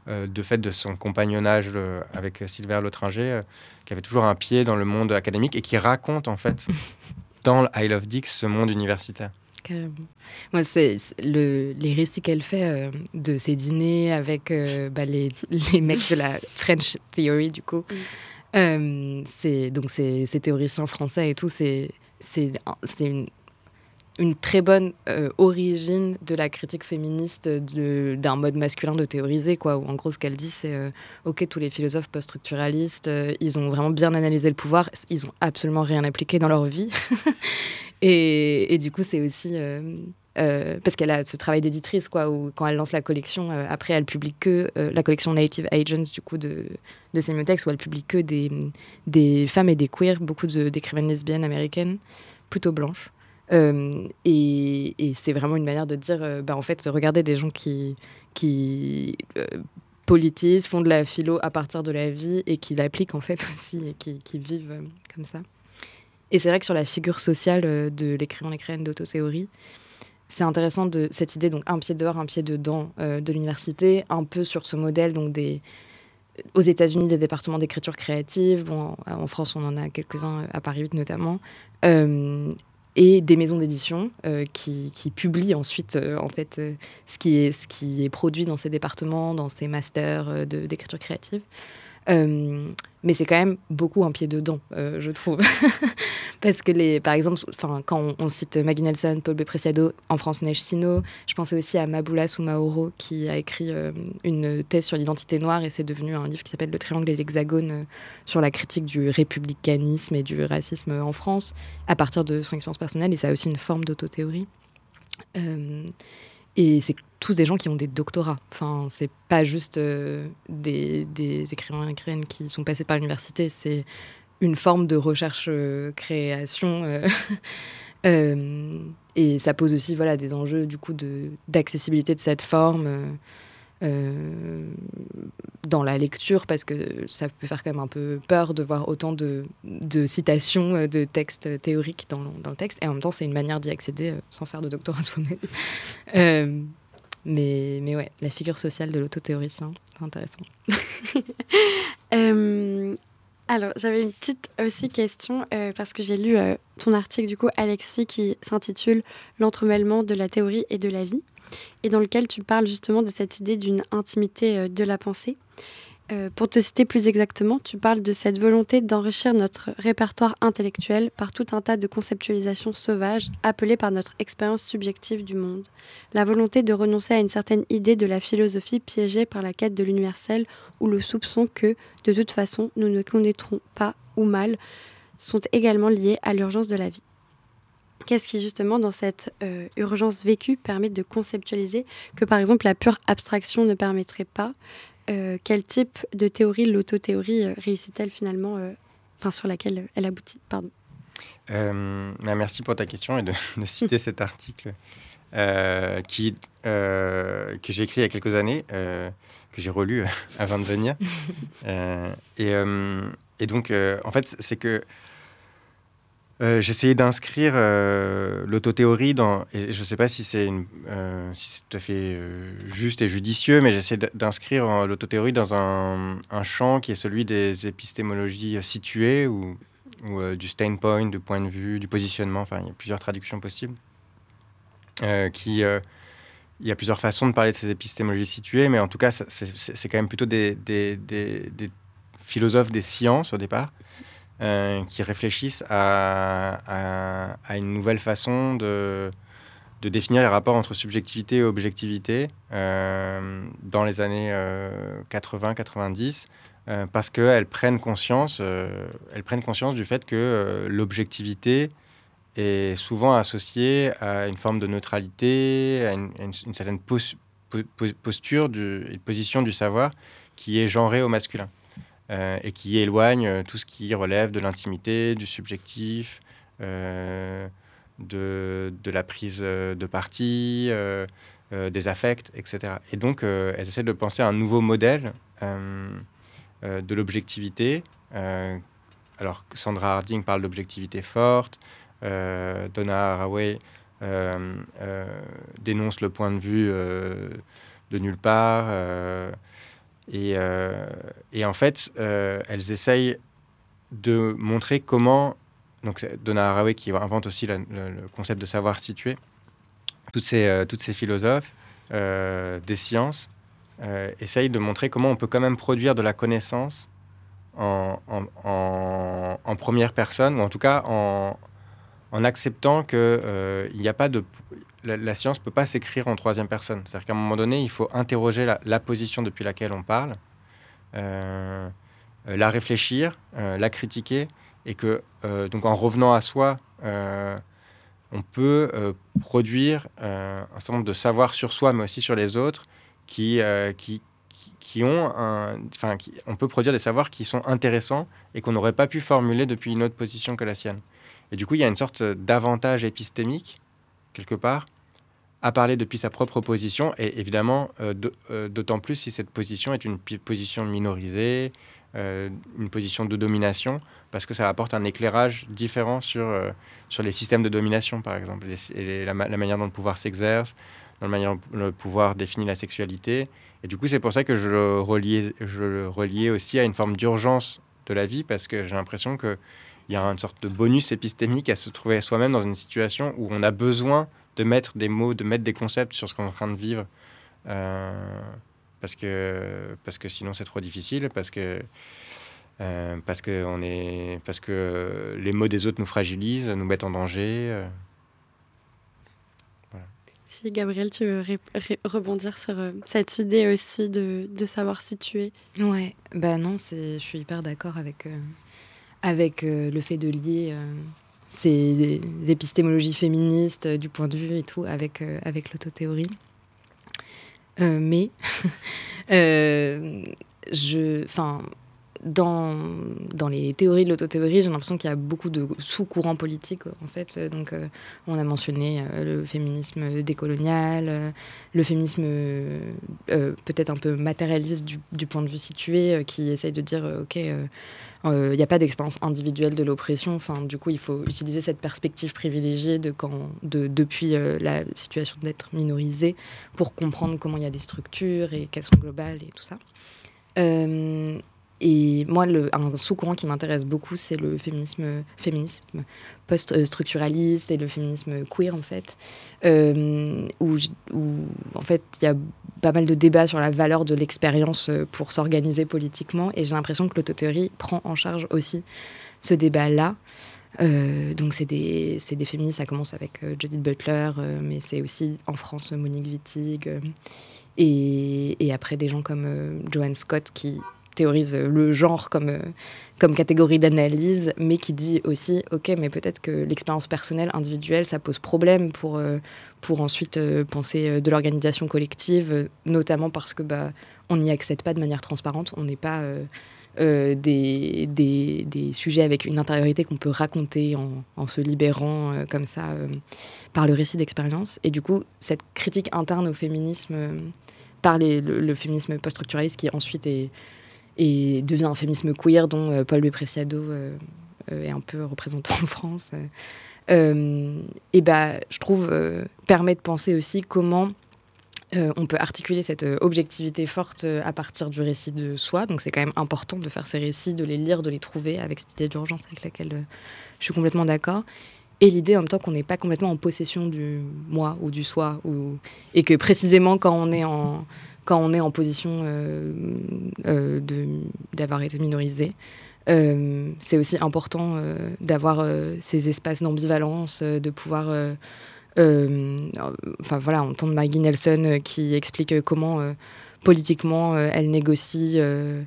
euh, de fait de son compagnonnage euh, avec Silver Lottringer, euh, qui avait toujours un pied dans le monde académique et qui raconte en fait dans I Love Dick ce monde universitaire. Carrément. Moi, c'est, c'est le, les récits qu'elle fait euh, de ses dîners avec euh, bah, les, les mecs de la French Theory, du coup. Mm. Euh, c'est, donc, c'est, ces théoriciens français et tout, c'est, c'est, c'est une, une très bonne euh, origine de la critique féministe de, d'un mode masculin de théoriser, quoi. Où, en gros, ce qu'elle dit, c'est euh, OK, tous les philosophes post-structuralistes, euh, ils ont vraiment bien analysé le pouvoir, ils ont absolument rien appliqué dans leur vie. Et, et du coup, c'est aussi... Euh, euh, parce qu'elle a ce travail d'éditrice, quoi, où quand elle lance la collection, euh, après, elle publie que... Euh, la collection Native Agents, du coup, de, de Semiotext, où elle publie que des, des femmes et des queers, beaucoup de, d'écrivaines lesbiennes américaines, plutôt blanches. Euh, et, et c'est vraiment une manière de dire, euh, bah, en fait, regardez des gens qui... qui euh, politisent, font de la philo à partir de la vie et qui l'appliquent, en fait, aussi, et qui, qui vivent euh, comme ça. Et c'est vrai que sur la figure sociale de l'écrivain, l'écrivaine d'autothéorie, c'est intéressant de cette idée, donc un pied dehors, un pied dedans euh, de l'université, un peu sur ce modèle, donc des, aux États-Unis, des départements d'écriture créative, bon, en, en France, on en a quelques-uns, à Paris huit notamment, euh, et des maisons d'édition euh, qui, qui publient ensuite euh, en fait, euh, ce, qui est, ce qui est produit dans ces départements, dans ces masters euh, de, d'écriture créative. Euh, mais c'est quand même beaucoup un pied dedans, euh, je trouve. Parce que, les, par exemple, quand on, on cite Maggie Nelson, Paul B. Preciado, en France, Neige Sino, je pensais aussi à Maboula Soumaoro, qui a écrit euh, une thèse sur l'identité noire, et c'est devenu un livre qui s'appelle Le Triangle et l'Hexagone, euh, sur la critique du républicanisme et du racisme en France, à partir de son expérience personnelle, et ça a aussi une forme d'autothéorie. Euh, et c'est tous des gens qui ont des doctorats. Enfin, c'est pas juste euh, des, des écrivains et écrivaines qui sont passés par l'université, c'est une forme de recherche-création. Euh, euh, et ça pose aussi voilà, des enjeux du coup, de, d'accessibilité de cette forme euh, euh, dans la lecture, parce que ça peut faire quand même un peu peur de voir autant de, de citations de textes théoriques dans, dans le texte. Et en même temps, c'est une manière d'y accéder euh, sans faire de doctorat soi-même. euh, Mais, mais ouais, la figure sociale de l'autothéoricien, c'est intéressant. euh, alors, j'avais une petite aussi question, euh, parce que j'ai lu euh, ton article, du coup, Alexis, qui s'intitule « L'entremêlement de la théorie et de la vie », et dans lequel tu parles justement de cette idée d'une intimité euh, de la pensée. Euh, pour te citer plus exactement, tu parles de cette volonté d'enrichir notre répertoire intellectuel par tout un tas de conceptualisations sauvages appelées par notre expérience subjective du monde. La volonté de renoncer à une certaine idée de la philosophie piégée par la quête de l'universel ou le soupçon que, de toute façon, nous ne connaîtrons pas ou mal, sont également liés à l'urgence de la vie. Qu'est-ce qui, justement, dans cette euh, urgence vécue, permet de conceptualiser que, par exemple, la pure abstraction ne permettrait pas ? Euh, quel type de théorie, l'autothéorie, euh, réussit-elle finalement, euh, enfin sur laquelle elle aboutit, pardon. Euh, bah merci pour ta question et de, de citer cet article euh, qui, euh, que j'ai écrit il y a quelques années, euh, que j'ai relu avant de venir. euh, et, euh, et donc, euh, en fait, c'est que Euh, j'essayais d'inscrire euh, l'autothéorie dans, et je ne sais pas si c'est, une, euh, si c'est tout à fait euh, juste et judicieux, mais j'essaie d'inscrire euh, l'autothéorie dans un, un champ qui est celui des épistémologies situées ou, ou euh, du standpoint, du point de vue, du positionnement. Enfin, il y a plusieurs traductions possibles. Euh, qui, euh, il y a plusieurs façons de parler de ces épistémologies situées, mais en tout cas, c'est, c'est, c'est quand même plutôt des, des, des, des philosophes des sciences au départ. Euh, qui réfléchissent à, à, à une nouvelle façon de, de définir les rapports entre subjectivité et objectivité euh, dans les années euh, quatre-vingts quatre-vingt-dix, euh, parce qu'elles prennent conscience, euh, elles prennent conscience du fait que euh, l'objectivité est souvent associée à une forme de neutralité, à une, à une, une certaine pos, po, posture, du, une position du savoir qui est genrée au masculin. Euh, et qui éloigne euh, tout ce qui relève de l'intimité, du subjectif, euh, de, de la prise de parti, euh, euh, des affects, et cetera. Et donc, euh, elles essaient de penser à un nouveau modèle euh, euh, de l'objectivité. Euh, alors, Sandra Harding parle d'objectivité forte, euh, Donna Haraway euh, euh, dénonce le point de vue euh, de nulle part, euh, Et, euh, et en fait, euh, elles essayent de montrer comment, donc Donna Haraway qui invente aussi la, le, le concept de savoir situé, toutes ces, euh, toutes ces philosophes euh, des sciences euh, essayent de montrer comment on peut quand même produire de la connaissance en, en, en, en première personne, ou en tout cas en, en acceptant qu'il euh, n'y a pas de... La, la science ne peut pas s'écrire en troisième personne. C'est-à-dire qu'à un moment donné, il faut interroger la, la position depuis laquelle on parle, euh, la réfléchir, euh, la critiquer, et que, euh, donc en revenant à soi, euh, on peut euh, produire euh, un certain nombre de savoirs sur soi, mais aussi sur les autres, qui, euh, qui, qui, qui ont un... Enfin, qui, on peut produire des savoirs qui sont intéressants et qu'on n'aurait pas pu formuler depuis une autre position que la sienne. Et du coup, il y a une sorte d'avantage épistémique, quelque part, à parler depuis sa propre position, et évidemment, euh, de, euh, d'autant plus si cette position est une p- position minorisée, euh, une position de domination, parce que ça apporte un éclairage différent sur, euh, sur les systèmes de domination, par exemple, et, et la, la manière dont le pouvoir s'exerce, dans la manière dont le pouvoir définit la sexualité. Et du coup, c'est pour ça que je le reliais, je le reliais aussi à une forme d'urgence de la vie, parce que j'ai l'impression qu'il y a une sorte de bonus épistémique à se trouver soi-même dans une situation où on a besoin de mettre des mots, de mettre des concepts sur ce qu'on est en train de vivre, euh, parce que, parce que sinon c'est trop difficile, parce que, euh, parce que, on est, parce que les mots des autres nous fragilisent, nous mettent en danger. Euh, voilà. Si Gabrielle, tu veux ré- ré- rebondir sur euh, cette idée aussi de, de savoir situer. Ouais, bah non, c'est, je suis hyper d'accord avec, euh, avec euh, le fait de lier... Euh, c'est des épistémologies féministes euh, du point de vue et tout avec, euh, avec l'autothéorie. Euh, mais euh, je, enfin, dans, dans les théories de l'autothéorie, j'ai l'impression qu'il y a beaucoup de sous-courants politiques, en fait. Donc, euh, on a mentionné euh, le féminisme décolonial, euh, le féminisme euh, peut-être un peu matérialiste du, du point de vue situé, euh, qui essaye de dire, euh, OK, il euh, n'y euh, a pas d'expérience individuelle de l'oppression. Enfin, du coup, il faut utiliser cette perspective privilégiée de quand, de, depuis euh, la situation d'être minorisé pour comprendre comment il y a des structures et qu'elles sont globales et tout ça. Euh, Et moi, le, un sous-courant qui m'intéresse beaucoup, c'est le féminisme, féminisme post-structuraliste et le féminisme queer, en fait, euh, où, où, en fait, il y a pas mal de débats sur la valeur de l'expérience pour s'organiser politiquement. Et j'ai l'impression que l'autothéorie prend en charge aussi ce débat-là. Euh, donc, c'est des, c'est des féministes, ça commence avec euh, Judith Butler, euh, mais c'est aussi, en France, Monique Wittig, euh, et, et après des gens comme euh, Joanne Scott, qui théorise le genre comme, euh, comme catégorie d'analyse, mais qui dit aussi, ok, mais peut-être que l'expérience personnelle, individuelle, ça pose problème pour, euh, pour ensuite euh, penser euh, de l'organisation collective, euh, notamment parce que bah, on n'y accède pas de manière transparente, on n'est pas euh, euh, des, des, des sujets avec une intériorité qu'on peut raconter en, en se libérant euh, comme ça euh, par le récit d'expérience. Et du coup, cette critique interne au féminisme, euh, par les, le, le féminisme post-structuraliste qui ensuite est et devient un féminisme queer dont euh, Paul B. Preciado euh, euh, est un peu représentant en France. Euh, euh, et bah, je trouve, euh, permet de penser aussi comment euh, on peut articuler cette euh, objectivité forte euh, à partir du récit de soi. Donc c'est quand même important de faire ces récits, de les lire, de les trouver, avec cette idée d'urgence avec laquelle euh, je suis complètement d'accord. Et l'idée en même temps qu'on n'est pas complètement en possession du moi ou du soi, ou... et que précisément quand on est en... quand on est en position euh, euh, de, d'avoir été minorisé. Euh, c'est aussi important euh, d'avoir euh, ces espaces d'ambivalence, euh, de pouvoir... Euh, euh, enfin voilà, entendre Maggie Nelson euh, qui explique euh, comment euh, politiquement euh, elle négocie euh,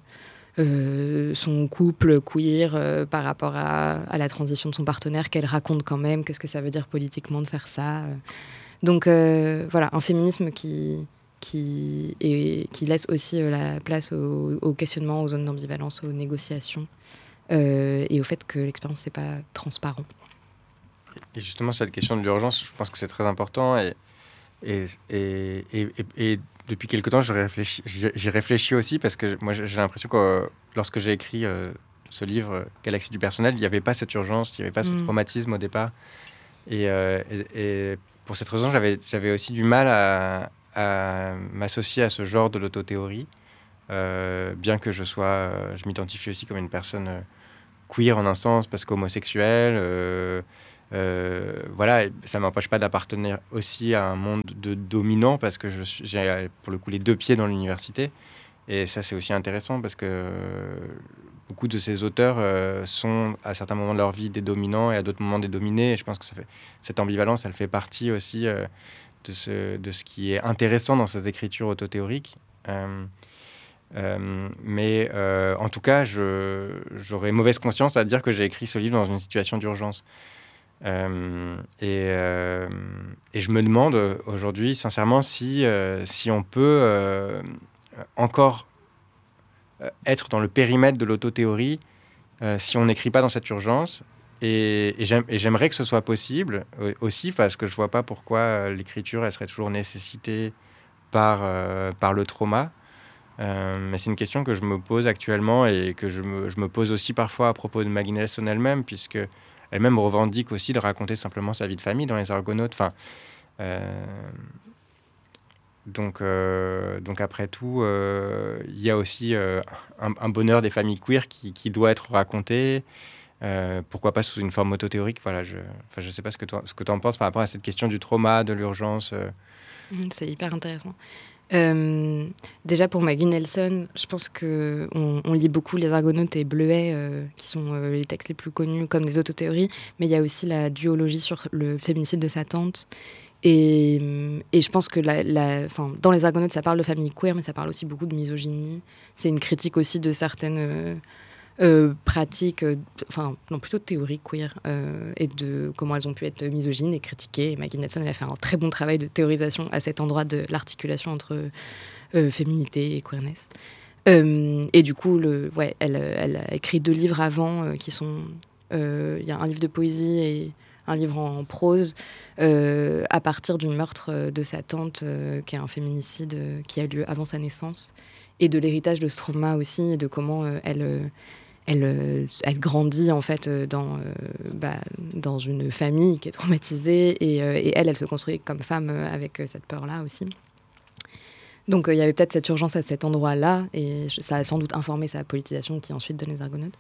euh, son couple queer euh, par rapport à, à la transition de son partenaire, qu'elle raconte quand même, qu'est-ce que ça veut dire politiquement de faire ça. Donc euh, voilà, un féminisme qui... Qui, et, qui laisse aussi euh, la place au, au questionnement, aux zones d'ambivalence, aux négociations, euh, et au fait que l'expérience n'est pas transparent. Et justement, cette question de l'urgence, je pense que c'est très important. Et, et, et, et, et, et depuis quelque temps, je réfléchis, j'y réfléchis aussi, parce que moi, j'ai l'impression que euh, lorsque j'ai écrit euh, ce livre, Galaxie du personnel, il n'y avait pas cette urgence, il n'y avait pas ce mmh. traumatisme au départ. Et, euh, et, et pour cette raison, j'avais, j'avais aussi du mal à... à m'associer à ce genre de l'autothéorie, euh, bien que je sois, euh, je m'identifie aussi comme une personne euh, queer en un sens, parce qu'homosexuel, euh, euh, voilà, ça ne m'empêche pas d'appartenir aussi à un monde de dominants, parce que je suis, j'ai pour le coup les deux pieds dans l'université. Et ça, c'est aussi intéressant parce que euh, beaucoup de ces auteurs euh, sont à certains moments de leur vie des dominants et à d'autres moments des dominés. Et je pense que ça fait, cette ambivalence, elle fait partie aussi euh, de, ce, de ce qui est intéressant dans ces écritures autothéoriques. Euh, euh, mais euh, en tout cas, je, j'aurais mauvaise conscience à dire que j'ai écrit ce livre dans une situation d'urgence. Euh, et, euh, et je me demande aujourd'hui, sincèrement, si, euh, si on peut... Euh, encore euh, être dans le périmètre de l'autothéorie euh, si on n'écrit pas dans cette urgence. Et, et, j'aime, et j'aimerais que ce soit possible euh, aussi, parce que je ne vois pas pourquoi euh, l'écriture elle serait toujours nécessitée par, euh, par le trauma. Euh, mais c'est une question que je me pose actuellement et que je me, je me pose aussi parfois à propos de Maggie Nelson elle-même, puisque elle-même revendique aussi de raconter simplement sa vie de famille dans Les Argonautes. Enfin, euh, Donc, euh, donc après tout, il euh, y a aussi euh, un, un bonheur des familles queer qui, qui doit être raconté. Euh, pourquoi pas sous une forme autothéorique. Voilà, je ne sais pas ce que tu en penses par rapport à cette question du trauma, de l'urgence. Euh. C'est hyper intéressant. Euh, déjà pour Maggie Nelson, je pense qu'on on lit beaucoup Les Argonautes et Bleuet, euh, qui sont euh, les textes les plus connus comme des autothéories, mais il y a aussi la duologie sur le féminicide de sa tante. Et, et je pense que la, la, dans Les Argonautes, ça parle de famille queer, mais ça parle aussi beaucoup de misogynie. C'est une critique aussi de certaines euh, euh, pratiques, enfin, euh, non, plutôt de théories queer, euh, et de comment elles ont pu être misogynes et critiquées. Et Maggie Nelson, elle a fait un très bon travail de théorisation à cet endroit de l'articulation entre euh, féminité et queerness. Euh, et du coup, le, ouais, elle, elle a écrit deux livres avant euh, qui sont... Il euh, y a un livre de poésie et un livre en prose, euh, à partir du meurtre de sa tante, euh, qui est un féminicide euh, qui a lieu avant sa naissance, et de l'héritage de ce trauma aussi, et de comment euh, elle, euh, elle, euh, elle grandit en fait dans, euh, bah, dans une famille qui est traumatisée, et, euh, et elle, elle se construit comme femme avec euh, cette peur-là aussi. Donc il euh, y avait peut-être cette urgence à cet endroit-là, et ça a sans doute informé sa politisation qui ensuite donne Les Argonautes.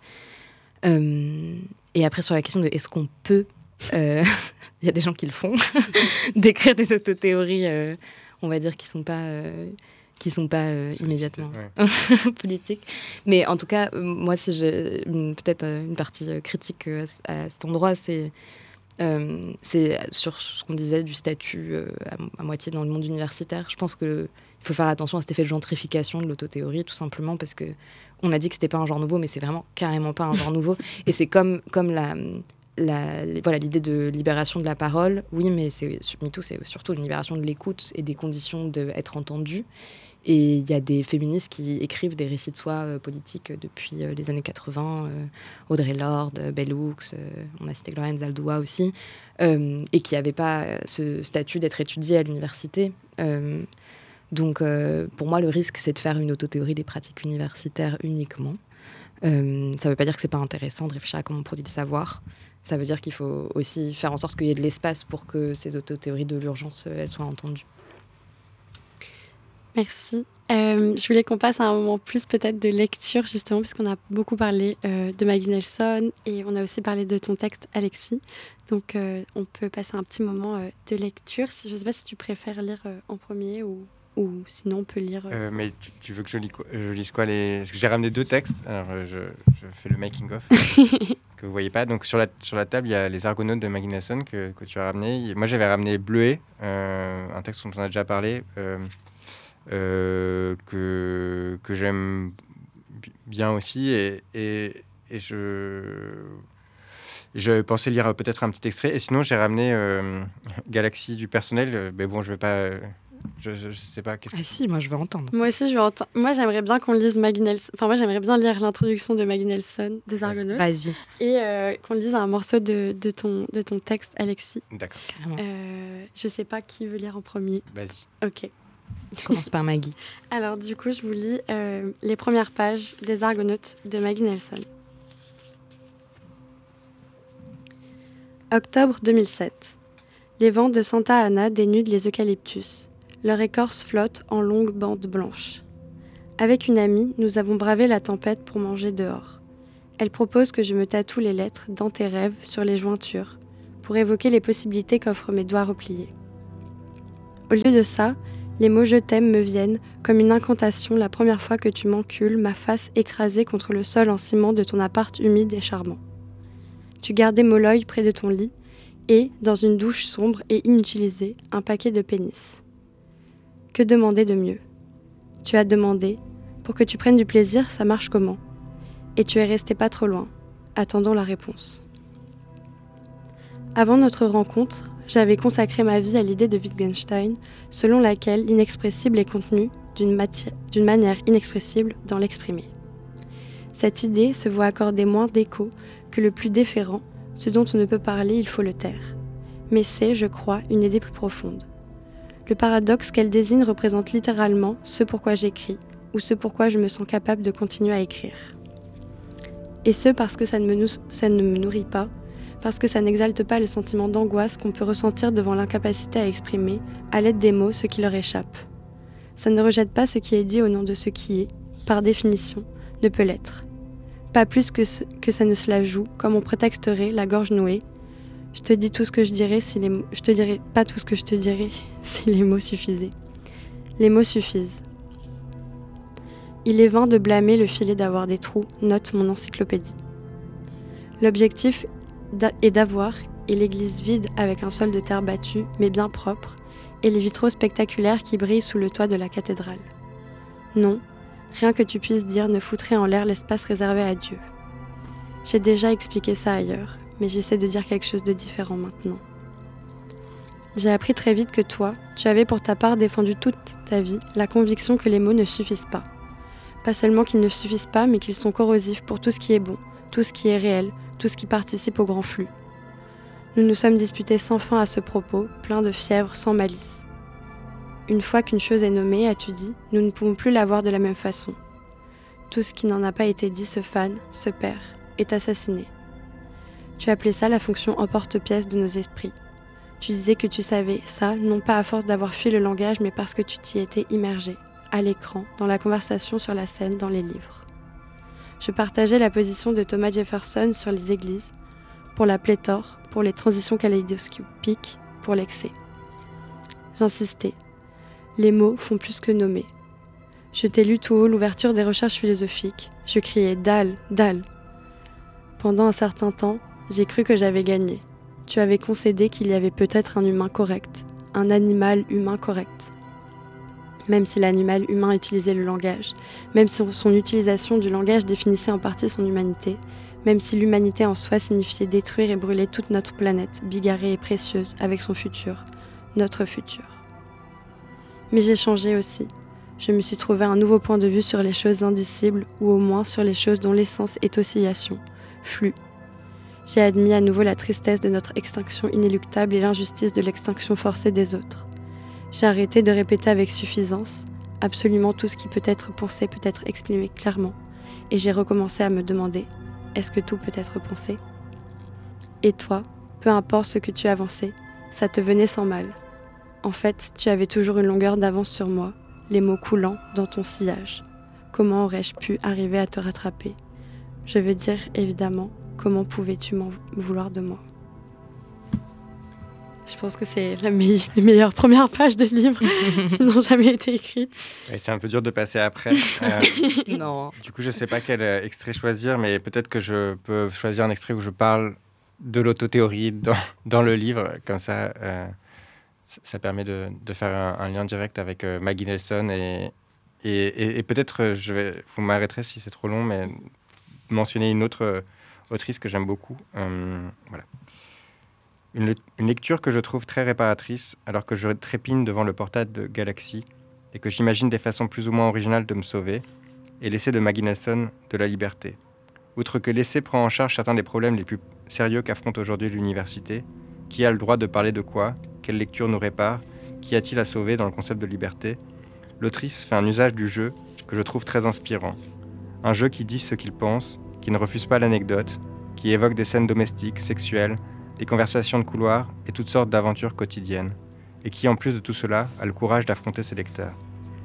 Euh, et après, sur la question de est-ce qu'on peut... Il euh, y a des gens qui le font, d'écrire des autothéories, euh, on va dire, qui ne sont pas, euh, qui sont pas euh, immédiatement ouais. politiques. Mais en tout cas, euh, moi, si j'ai une, peut-être euh, une partie euh, critique euh, à, à cet endroit, c'est, euh, c'est sur ce qu'on disait du statut euh, à, à moitié dans le monde universitaire. Je pense qu'il faut faire attention à cet effet de gentrification de l'autothéorie, tout simplement, parce qu'on a dit que ce n'était pas un genre nouveau, mais c'est vraiment carrément pas un genre nouveau. Et c'est comme, comme la... La, voilà, l'idée de libération de la parole, oui, mais c'est, MeToo, c'est surtout une libération de l'écoute et des conditions d'être entendu. Et il y a des féministes qui écrivent des récits de soi euh, politiques depuis euh, les années quatre-vingts, euh, Audre Lorde, Bell Hooks, euh, on a cité Gloria Anzaldúa aussi, euh, et qui n'avaient pas ce statut d'être étudiées à l'université. Euh, donc, euh, pour moi, le risque, c'est de faire une autothéorie des pratiques universitaires uniquement. Euh, ça ne veut pas dire que ce n'est pas intéressant de réfléchir à comment on produit le savoir. Ça veut dire qu'il faut aussi faire en sorte qu'il y ait de l'espace pour que ces autothéories de l'urgence, elles soient entendues. Merci. Euh, je voulais qu'on passe à un moment plus peut-être de lecture, justement, puisqu'on a beaucoup parlé euh, de Maggie Nelson et on a aussi parlé de ton texte, Alexis. Donc, euh, on peut passer un petit moment euh, de lecture. Si, je ne sais pas si tu préfères lire euh, en premier ou... Ou sinon, on peut lire... Euh, mais tu, tu veux que je, lis quoi, je lise quoi les... Parce que j'ai ramené deux textes. Alors, je, je fais le making-of que vous voyez pas. Donc, sur la, sur la table, il y a Les Argonautes de Maggie Nelson que, que tu as ramené. Moi, j'avais ramené Bleuet, euh, un texte dont on a déjà parlé, euh, euh, que, que j'aime bien aussi. Et, et, et je... Je pensais lire peut-être un petit extrait. Et sinon, j'ai ramené euh, Galaxie du personnel. Mais bon, je ne vais pas... Euh, Je, je, je sais pas. Qu'est-ce que... Ah si, moi je veux entendre. Moi aussi, je veux entendre. Moi, j'aimerais bien qu'on lise Maggie Nelson. Enfin, moi, j'aimerais bien lire l'introduction de Maggie Nelson des Argonautes. Vas-y. Et euh, qu'on lise un morceau de, de, ton, de ton texte, Alexis. D'accord. Euh, je sais pas qui veut lire en premier. Vas-y. Ok. Je commence par Maggie. Alors, du coup, je vous lis euh, les premières pages des Argonautes de Maggie Nelson. Octobre deux mille sept. Les vents de Santa Ana dénudent les eucalyptus. Leur écorce flotte en longues bandes blanches. Avec une amie, nous avons bravé la tempête pour manger dehors. Elle propose que je me tatoue les lettres dans tes rêves sur les jointures, pour évoquer les possibilités qu'offrent mes doigts repliés. Au lieu de ça, les mots « je t'aime » me viennent comme une incantation la première fois que tu m'encules, ma face écrasée contre le sol en ciment de ton appart humide et charmant. Tu gardais Molloy près de ton lit et, dans une douche sombre et inutilisée, un paquet de pénis. Que demander de mieux ? Tu as demandé « Pour que tu prennes du plaisir, ça marche comment ?» Et tu es resté pas trop loin, attendant la réponse. Avant notre rencontre, j'avais consacré ma vie à l'idée de Wittgenstein, selon laquelle l'inexpressible est contenu d'une, mati- d'une manière inexpressible dans l'exprimé. Cette idée se voit accorder moins d'écho que le plus déférent, ce dont on ne peut parler, il faut le taire. Mais c'est, je crois, une idée plus profonde. Le paradoxe qu'elle désigne représente littéralement ce pourquoi j'écris, ou ce pourquoi je me sens capable de continuer à écrire. Et ce parce que ça ne me, nou- ça ne me nourrit pas, parce que ça n'exalte pas le sentiment d'angoisse qu'on peut ressentir devant l'incapacité à exprimer, à l'aide des mots, ce qui leur échappe. Ça ne rejette pas ce qui est dit au nom de ce qui est, par définition, ne peut l'être. Pas plus que, ce, que ça ne se la joue, comme on prétexterait, la gorge nouée. Je te dis tout ce que je dirais si les mots... Je te dirais pas tout ce que je te dirais si les mots suffisaient. Les mots suffisent. Il est vain de blâmer le filet d'avoir des trous, note mon encyclopédie. L'objectif est d'avoir, et l'église vide avec un sol de terre battue, mais bien propre, et les vitraux spectaculaires qui brillent sous le toit de la cathédrale. Non, rien que tu puisses dire ne foutrait en l'air l'espace réservé à Dieu. J'ai déjà expliqué ça ailleurs, mais j'essaie de dire quelque chose de différent maintenant. J'ai appris très vite que toi, tu avais pour ta part défendu toute ta vie la conviction que les mots ne suffisent pas. Pas seulement qu'ils ne suffisent pas, mais qu'ils sont corrosifs pour tout ce qui est bon, tout ce qui est réel, tout ce qui participe au grand flux. Nous nous sommes disputés sans fin à ce propos, pleins de fièvre, sans malice. Une fois qu'une chose est nommée, as-tu dit, nous ne pouvons plus la voir de la même façon. Tout ce qui n'en a pas été dit se fane, se perd, est assassiné. Tu appelais ça la fonction emporte-pièce de nos esprits. Tu disais que tu savais ça, non pas à force d'avoir fui le langage, mais parce que tu t'y étais immergé, à l'écran, dans la conversation, sur la scène, dans les livres. Je partageais la position de Thomas Jefferson sur les églises, pour la pléthore, pour les transitions kaléidoscopiques, pour l'excès. J'insistais. Les mots font plus que nommer. Je t'ai lu tout haut l'ouverture des recherches philosophiques. Je criais « Dalle, dalle !» Pendant un certain temps, j'ai cru que j'avais gagné. Tu avais concédé qu'il y avait peut-être un humain correct, un animal humain correct. Même si l'animal humain utilisait le langage, même si son utilisation du langage définissait en partie son humanité, même si l'humanité en soi signifiait détruire et brûler toute notre planète, bigarrée et précieuse, avec son futur, notre futur. Mais j'ai changé aussi. Je me suis trouvé un nouveau point de vue sur les choses indicibles, ou au moins sur les choses dont l'essence est oscillation, flux. J'ai admis à nouveau la tristesse de notre extinction inéluctable et l'injustice de l'extinction forcée des autres. J'ai arrêté de répéter avec suffisance, absolument tout ce qui peut être pensé peut être exprimé clairement, et j'ai recommencé à me demander, est-ce que tout peut être pensé ? Et toi, peu importe ce que tu avançais, ça te venait sans mal. En fait, tu avais toujours une longueur d'avance sur moi, les mots coulants dans ton sillage. Comment aurais-je pu arriver à te rattraper ? Je veux dire, évidemment, comment pouvais-tu m'en vouloir de moi ? Je pense que c'est la me- les meilleures premières pages de livres qui n'ont jamais été écrites. Et c'est un peu dur de passer après. Euh, Non. Du coup, je ne sais pas quel euh, extrait choisir, mais peut-être que je peux choisir un extrait où je parle de l'autothéorie dans, dans le livre. Comme ça, euh, ça permet de, de faire un, un lien direct avec euh, Maggie Nelson. Et, et, et, et peut-être, je vais, vous m'arrêterez si c'est trop long, mais mentionner une autre euh, autrice que j'aime beaucoup. Euh, voilà. Une, le- une lecture que je trouve très réparatrice, alors que je trépigne devant le portail de Galaxy et que j'imagine des façons plus ou moins originales de me sauver, est l'essai de Maggie Nelson de la liberté. Outre que l'essai prend en charge certains des problèmes les plus sérieux qu'affronte aujourd'hui l'université, qui a le droit de parler de quoi, quelle lecture nous répare, qu'y a-t-il à sauver dans le concept de liberté, l'autrice fait un usage du jeu que je trouve très inspirant. Un jeu qui dit ce qu'il pense, qui ne refuse pas l'anecdote, qui évoque des scènes domestiques, sexuelles, des conversations de couloir et toutes sortes d'aventures quotidiennes, et qui, en plus de tout cela, a le courage d'affronter ses lecteurs.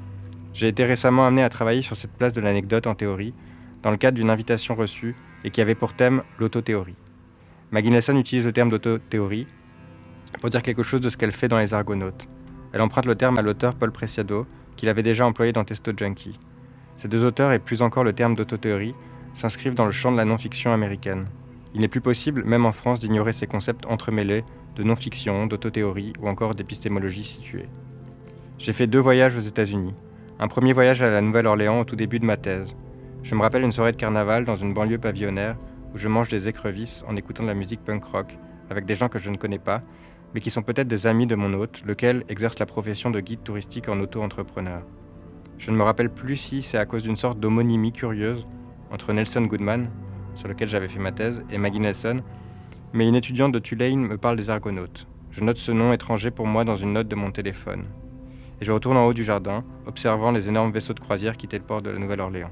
J'ai été récemment amené à travailler sur cette place de l'anecdote en théorie, dans le cadre d'une invitation reçue et qui avait pour thème l'autothéorie. Maggie Nelson utilise le terme d'autothéorie pour dire quelque chose de ce qu'elle fait dans Les Argonautes. Elle emprunte le terme à l'auteur Paul Preciado, qu'il avait déjà employé dans Testo Junkie. Ces deux auteurs, et plus encore le terme d'autothéorie, s'inscrivent dans le champ de la non-fiction américaine. Il n'est plus possible, même en France, d'ignorer ces concepts entremêlés de non-fiction, d'autothéorie ou encore d'épistémologie située. J'ai fait deux voyages aux États-Unis. Un premier voyage à la Nouvelle-Orléans au tout début de ma thèse. Je me rappelle une soirée de carnaval dans une banlieue pavillonnaire où je mange des écrevisses en écoutant de la musique punk rock avec des gens que je ne connais pas, mais qui sont peut-être des amis de mon hôte, lequel exerce la profession de guide touristique en auto-entrepreneur. Je ne me rappelle plus si c'est à cause d'une sorte d'homonymie curieuse entre Nelson Goodman, sur lequel j'avais fait ma thèse, et Maggie Nelson, mais une étudiante de Tulane me parle des Argonautes. Je note ce nom étranger pour moi dans une note de mon téléphone. Et je retourne en haut du jardin, observant les énormes vaisseaux de croisière quitter le port de la Nouvelle-Orléans.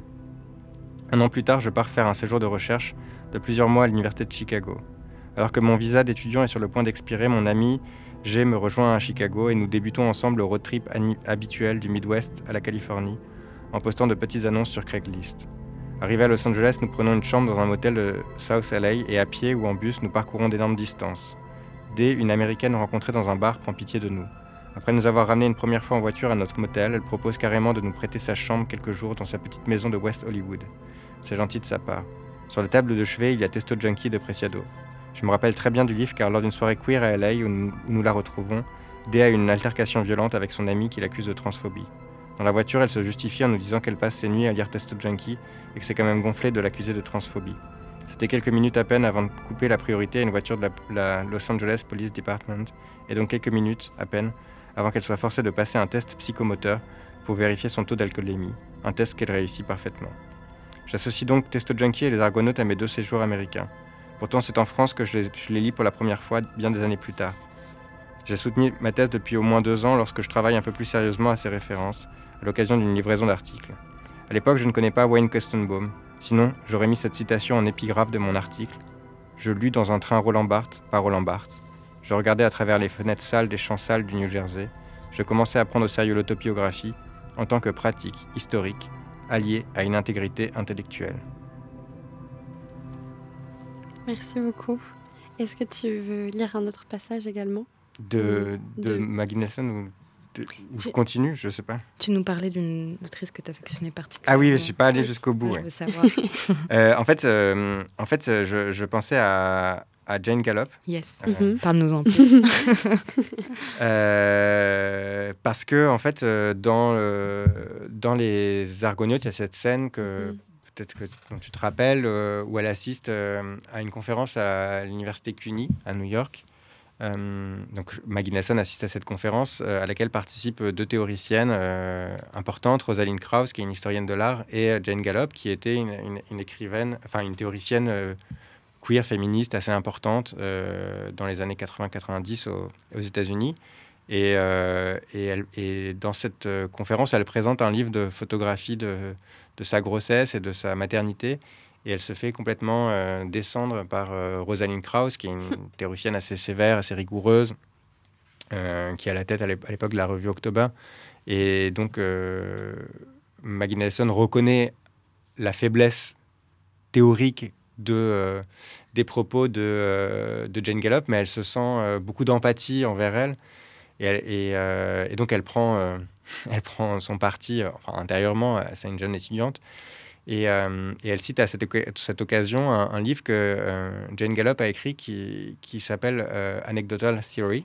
Un an plus tard, je pars faire un séjour de recherche de plusieurs mois à l'université de Chicago. Alors que mon visa d'étudiant est sur le point d'expirer, mon ami G me rejoint à Chicago et nous débutons ensemble le road trip habituel du Midwest à la Californie, en postant de petites annonces sur Craigslist. Arrivés à Los Angeles, nous prenons une chambre dans un motel de South L A et à pied ou en bus, nous parcourons d'énormes distances. D, une américaine rencontrée dans un bar, prend pitié de nous. Après nous avoir ramenés une première fois en voiture à notre motel, elle propose carrément de nous prêter sa chambre quelques jours dans sa petite maison de West Hollywood. C'est gentil de sa part. Sur la table de chevet, il y a Testo Junkie de Preciado. Je me rappelle très bien du livre car lors d'une soirée queer à L A où nous, où nous la retrouvons, D a une altercation violente avec son ami qui l'accuse de transphobie. Dans la voiture, elle se justifie en nous disant qu'elle passe ses nuits à lire Testo Junkie et que c'est quand même gonflé de l'accuser de transphobie. C'était quelques minutes à peine avant de couper la priorité à une voiture de la, la Los Angeles Police Department, et donc quelques minutes à peine avant qu'elle soit forcée de passer un test psychomoteur pour vérifier son taux d'alcoolémie, un test qu'elle réussit parfaitement. J'associe donc Testo Junkie et les Argonautes à mes deux séjours américains. Pourtant, c'est en France que je les, je les lis pour la première fois, bien des années plus tard. J'ai soutenu ma thèse depuis au moins deux ans lorsque je travaille un peu plus sérieusement à ces références, à l'occasion d'une livraison d'articles. À l'époque, je ne connais pas Wayne Koestenbaum. Sinon, j'aurais mis cette citation en épigraphe de mon article. Je lus dans un train Roland Barthes par Roland Barthes. Je regardais à travers les fenêtres sales des champs sales du New Jersey. Je commençais à prendre au sérieux l'autobiographie en tant que pratique historique, alliée à une intégrité intellectuelle. Merci beaucoup. Est-ce que tu veux lire un autre passage également ? De, de, de... Maggie Nelson ou de, tu... continue, je sais pas. Tu nous parlais d'une autrice que tu affectionnais particulièrement. Ah oui, je ne suis pas allé jusqu'au bout. Je ouais. veux savoir. euh, en fait, euh, en fait je, je pensais à, à Jane Gallop. Yes, euh, mm-hmm. Parle-nous en plus. euh, parce que, en fait, dans, le, dans Les Argonautes, il y a cette scène que... Mm-hmm. Peut-être que dont tu te rappelles, euh, où elle assiste euh, à une conférence à l'université CUNY à New York. Euh, donc Maggie Nelson assiste à cette conférence euh, à laquelle participent deux théoriciennes euh, importantes, Rosalind Krauss, qui est une historienne de l'art, et euh, Jane Gallop, qui était une, une, une écrivaine, enfin une théoricienne euh, queer féministe assez importante euh, dans les années quatre-vingts quatre-vingt-dix aux, aux États-Unis. Et, euh, et, elle, et dans cette euh, conférence, elle présente un livre de photographie de, de sa grossesse et de sa maternité. Et elle se fait complètement euh, descendre par euh, Rosalind Krauss, qui est une théoricienne assez sévère, assez rigoureuse, euh, qui est à la tête à l'époque de la revue October. Et donc, euh, Maggie Nelson reconnaît la faiblesse théorique de, euh, des propos de, euh, de Jane Gallop, mais elle se sent euh, beaucoup d'empathie envers elle. Et, elle, et, euh, et donc, elle prend, euh, elle prend son parti, euh, enfin, intérieurement, c'est une jeune étudiante. Et, euh, et elle cite à cette, cette occasion un, un livre que euh, Jane Gallop a écrit qui, qui s'appelle euh, Anecdotal Theory.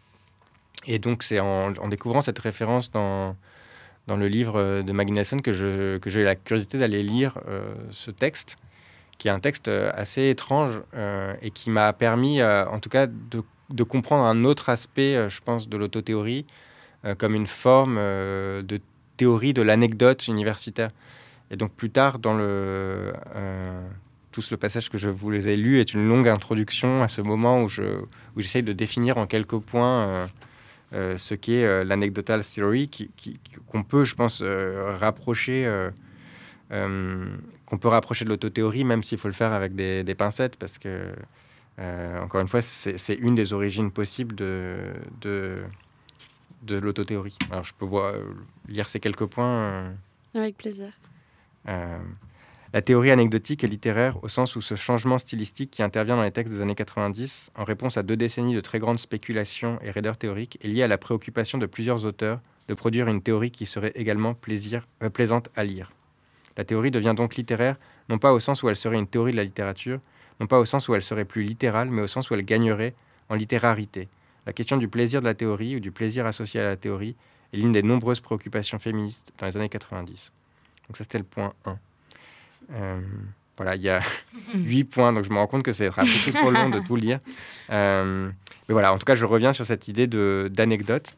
Et donc, c'est en, en découvrant cette référence dans, dans le livre de Maggie Nelson que, je, que j'ai eu la curiosité d'aller lire euh, ce texte, qui est un texte assez étrange euh, et qui m'a permis, euh, en tout cas, de de comprendre un autre aspect, euh, je pense, de l'autothéorie, euh, comme une forme euh, de théorie de l'anecdote universitaire. Et donc plus tard, dans le, euh, tout le passage que je vous ai lu est une longue introduction à ce moment où, je, où j'essaye de définir en quelques points euh, euh, ce qu'est euh, l'anecdotal theory, qui, qui, qu'on peut, je pense, euh, rapprocher... Euh, euh, qu'on peut rapprocher de l'autothéorie, même s'il faut le faire avec des, des pincettes, parce que Euh, encore une fois, c'est, c'est une des origines possibles de, de, de l'autothéorie. Alors, je peux voir, lire ces quelques points. Euh, Avec plaisir. Euh, la théorie anecdotique est littéraire au sens où ce changement stylistique qui intervient dans les textes des années quatre-vingt-dix, en réponse à deux décennies de très grande spéculation et raideur théorique, est lié à la préoccupation de plusieurs auteurs de produire une théorie qui serait également plaisir, euh, plaisante à lire. La théorie devient donc littéraire, non pas au sens où elle serait une théorie de la littérature, non pas au sens où elle serait plus littérale, mais au sens où elle gagnerait en littérarité. La question du plaisir de la théorie ou du plaisir associé à la théorie est l'une des nombreuses préoccupations féministes dans les années quatre-vingt-dix. Donc ça, c'était le point un. Euh, voilà, il y a huit points, donc je me rends compte que ça sera beaucoup trop long de tout lire. Euh, mais voilà, en tout cas, je reviens sur cette idée de, d'anecdote.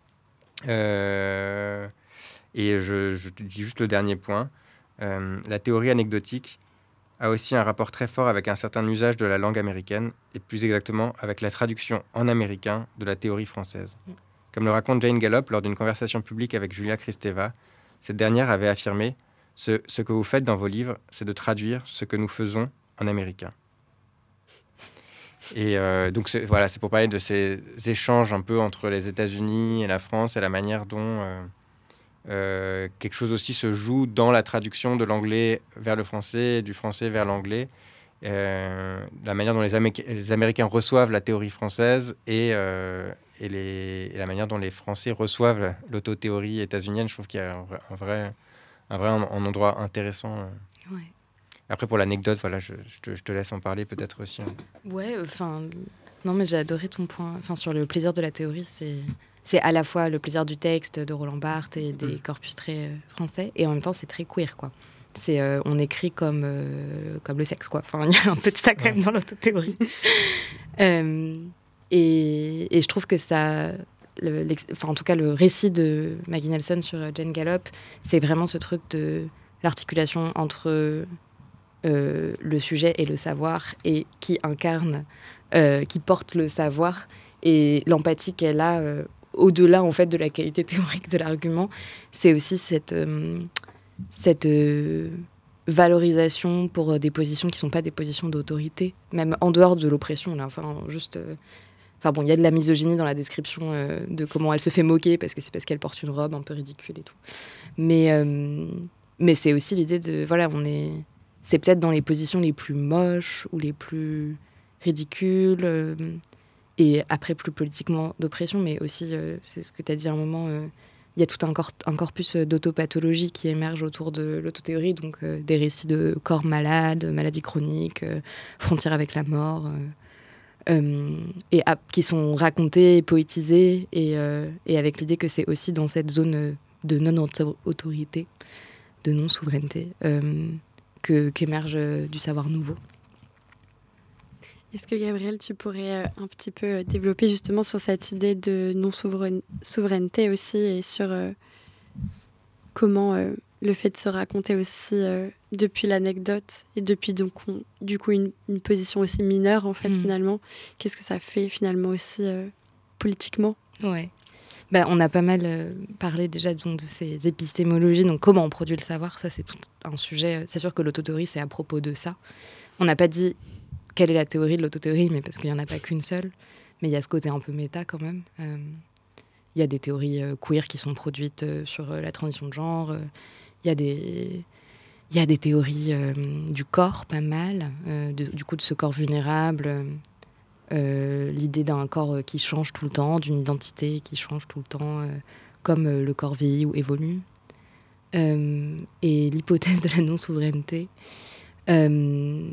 Euh, et je, je te dis juste le dernier point. Euh, la théorie anecdotique a aussi un rapport très fort avec un certain usage de la langue américaine, et plus exactement avec la traduction en américain de la théorie française. Comme le raconte Jane Gallop lors d'une conversation publique avec Julia Kristeva, cette dernière avait affirmé ce, « Ce que vous faites dans vos livres, c'est de traduire ce que nous faisons en américain. » Et euh, donc, c'est, voilà, c'est pour parler de ces échanges un peu entre les États-Unis et la France et la manière dont euh, euh, quelque chose aussi se joue dans la traduction de l'anglais vers le français, du français vers l'anglais. Euh, la manière dont les, Amé- les Américains reçoivent la théorie française et, euh, et, les, et la manière dont les Français reçoivent l'autothéorie états-unienne. Je trouve qu'il y a un vrai, un vrai, un vrai un endroit intéressant. Ouais. Après, pour l'anecdote, voilà, je, je, te, je te laisse en parler peut-être aussi. Hein. Ouais, enfin... Non, mais j'ai adoré ton point. Enfin, sur le plaisir de la théorie, c'est... C'est à la fois le plaisir du texte de Roland Barthes et des mmh. corpus très euh, français, et en même temps, c'est très queer, quoi. C'est, euh, on écrit comme, euh, comme le sexe, quoi. Enfin, il y a un peu de ça quand même dans l'autothéorie. euh, et, et je trouve que ça... Le, enfin, en tout cas, le récit de Maggie Nelson sur Jane Gallop, c'est vraiment ce truc de l'articulation entre... Euh, le sujet et le savoir, et qui incarne, euh, qui porte le savoir, et l'empathie qu'elle a euh, au-delà en fait de la qualité théorique de l'argument, c'est aussi cette, euh, cette euh, valorisation pour des positions qui ne sont pas des positions d'autorité, même en dehors de l'oppression. Là, enfin, juste, euh, enfin bon, il y a de la misogynie dans la description euh, de comment elle se fait moquer parce que c'est parce qu'elle porte une robe un peu ridicule et tout. Mais, euh, mais c'est aussi l'idée de, voilà, on est... C'est peut-être dans les positions les plus moches ou les plus ridicules, euh, et après plus politiquement d'oppression, mais aussi, euh, c'est ce que tu as dit à un moment, il euh, y a tout un, cor- un corpus d'autopathologie qui émerge autour de l'autothéorie, donc euh, des récits de corps malades, maladies chroniques, euh, frontières avec la mort, euh, euh, et à, qui sont racontés, poétisés, et, euh, et avec l'idée que c'est aussi dans cette zone de non-autorité, de non-souveraineté, euh, Que, qu'émerge euh, du savoir nouveau. Est-ce que, Gabriel, tu pourrais euh, un petit peu développer justement sur cette idée de non-souveraineté aussi, et sur euh, comment euh, le fait de se raconter aussi euh, depuis l'anecdote et depuis donc on, du coup une, une position aussi mineure en fait mmh. finalement, qu'est-ce que ça fait finalement aussi euh, politiquement? Ouais. Bah, on a pas mal euh, parlé déjà donc, de ces épistémologies, donc comment on produit le savoir, ça c'est tout un sujet. C'est sûr que l'autothéorie, c'est à propos de ça. On n'a pas dit quelle est la théorie de l'autothéorie, mais parce qu'il n'y en a pas qu'une seule. Mais il y a ce côté un peu méta quand même. Il euh, y a des théories euh, queer qui sont produites euh, sur euh, la transition de genre. Il euh, y a des... Il y a des théories euh, du corps, pas mal, euh, de, du coup de ce corps vulnérable, euh, Euh, l'idée d'un corps qui change tout le temps, d'une identité qui change tout le temps, euh, comme euh, le corps vieillit ou évolue. Euh, et l'hypothèse de la non-souveraineté, euh,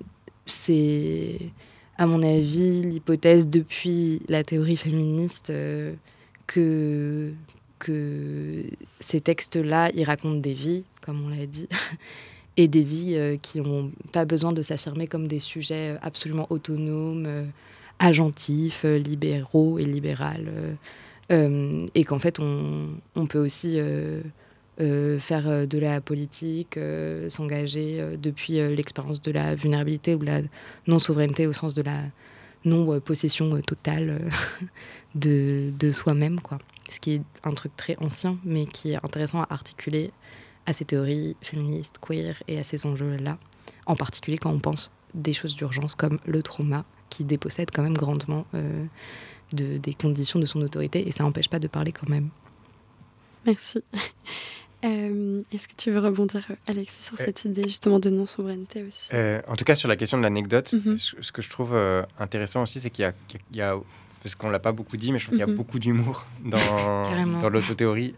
c'est, à mon avis, l'hypothèse depuis la théorie féministe euh, que, que ces textes-là, ils racontent des vies, comme on l'a dit, et des vies euh, qui n'ont pas besoin de s'affirmer comme des sujets absolument autonomes, euh, agentifs, euh, libéraux et libérales. Euh, euh, et qu'en fait, on, on peut aussi euh, euh, faire de la politique, euh, s'engager euh, depuis euh, l'expérience de la vulnérabilité ou de la non-souveraineté au sens de la non-possession euh, totale euh, de, de soi-même, quoi. Ce qui est un truc très ancien, mais qui est intéressant à articuler à ces théories féministes, queer et à ces enjeux-là, en particulier quand on pense des choses d'urgence comme le trauma, qui dépossède quand même grandement euh, de, des conditions de son autorité, et ça n'empêche pas de parler quand même. Merci. Euh, est-ce que tu veux rebondir, Alexis, sur euh, cette idée justement de non-souveraineté aussi euh, En tout cas, sur la question de l'anecdote, mm-hmm. ce, ce que je trouve euh, intéressant aussi, c'est qu'il y a, qu'il y a parce qu'on ne l'a pas beaucoup dit, mais je trouve mm-hmm. qu'il y a beaucoup d'humour dans, dans l'autothéorie.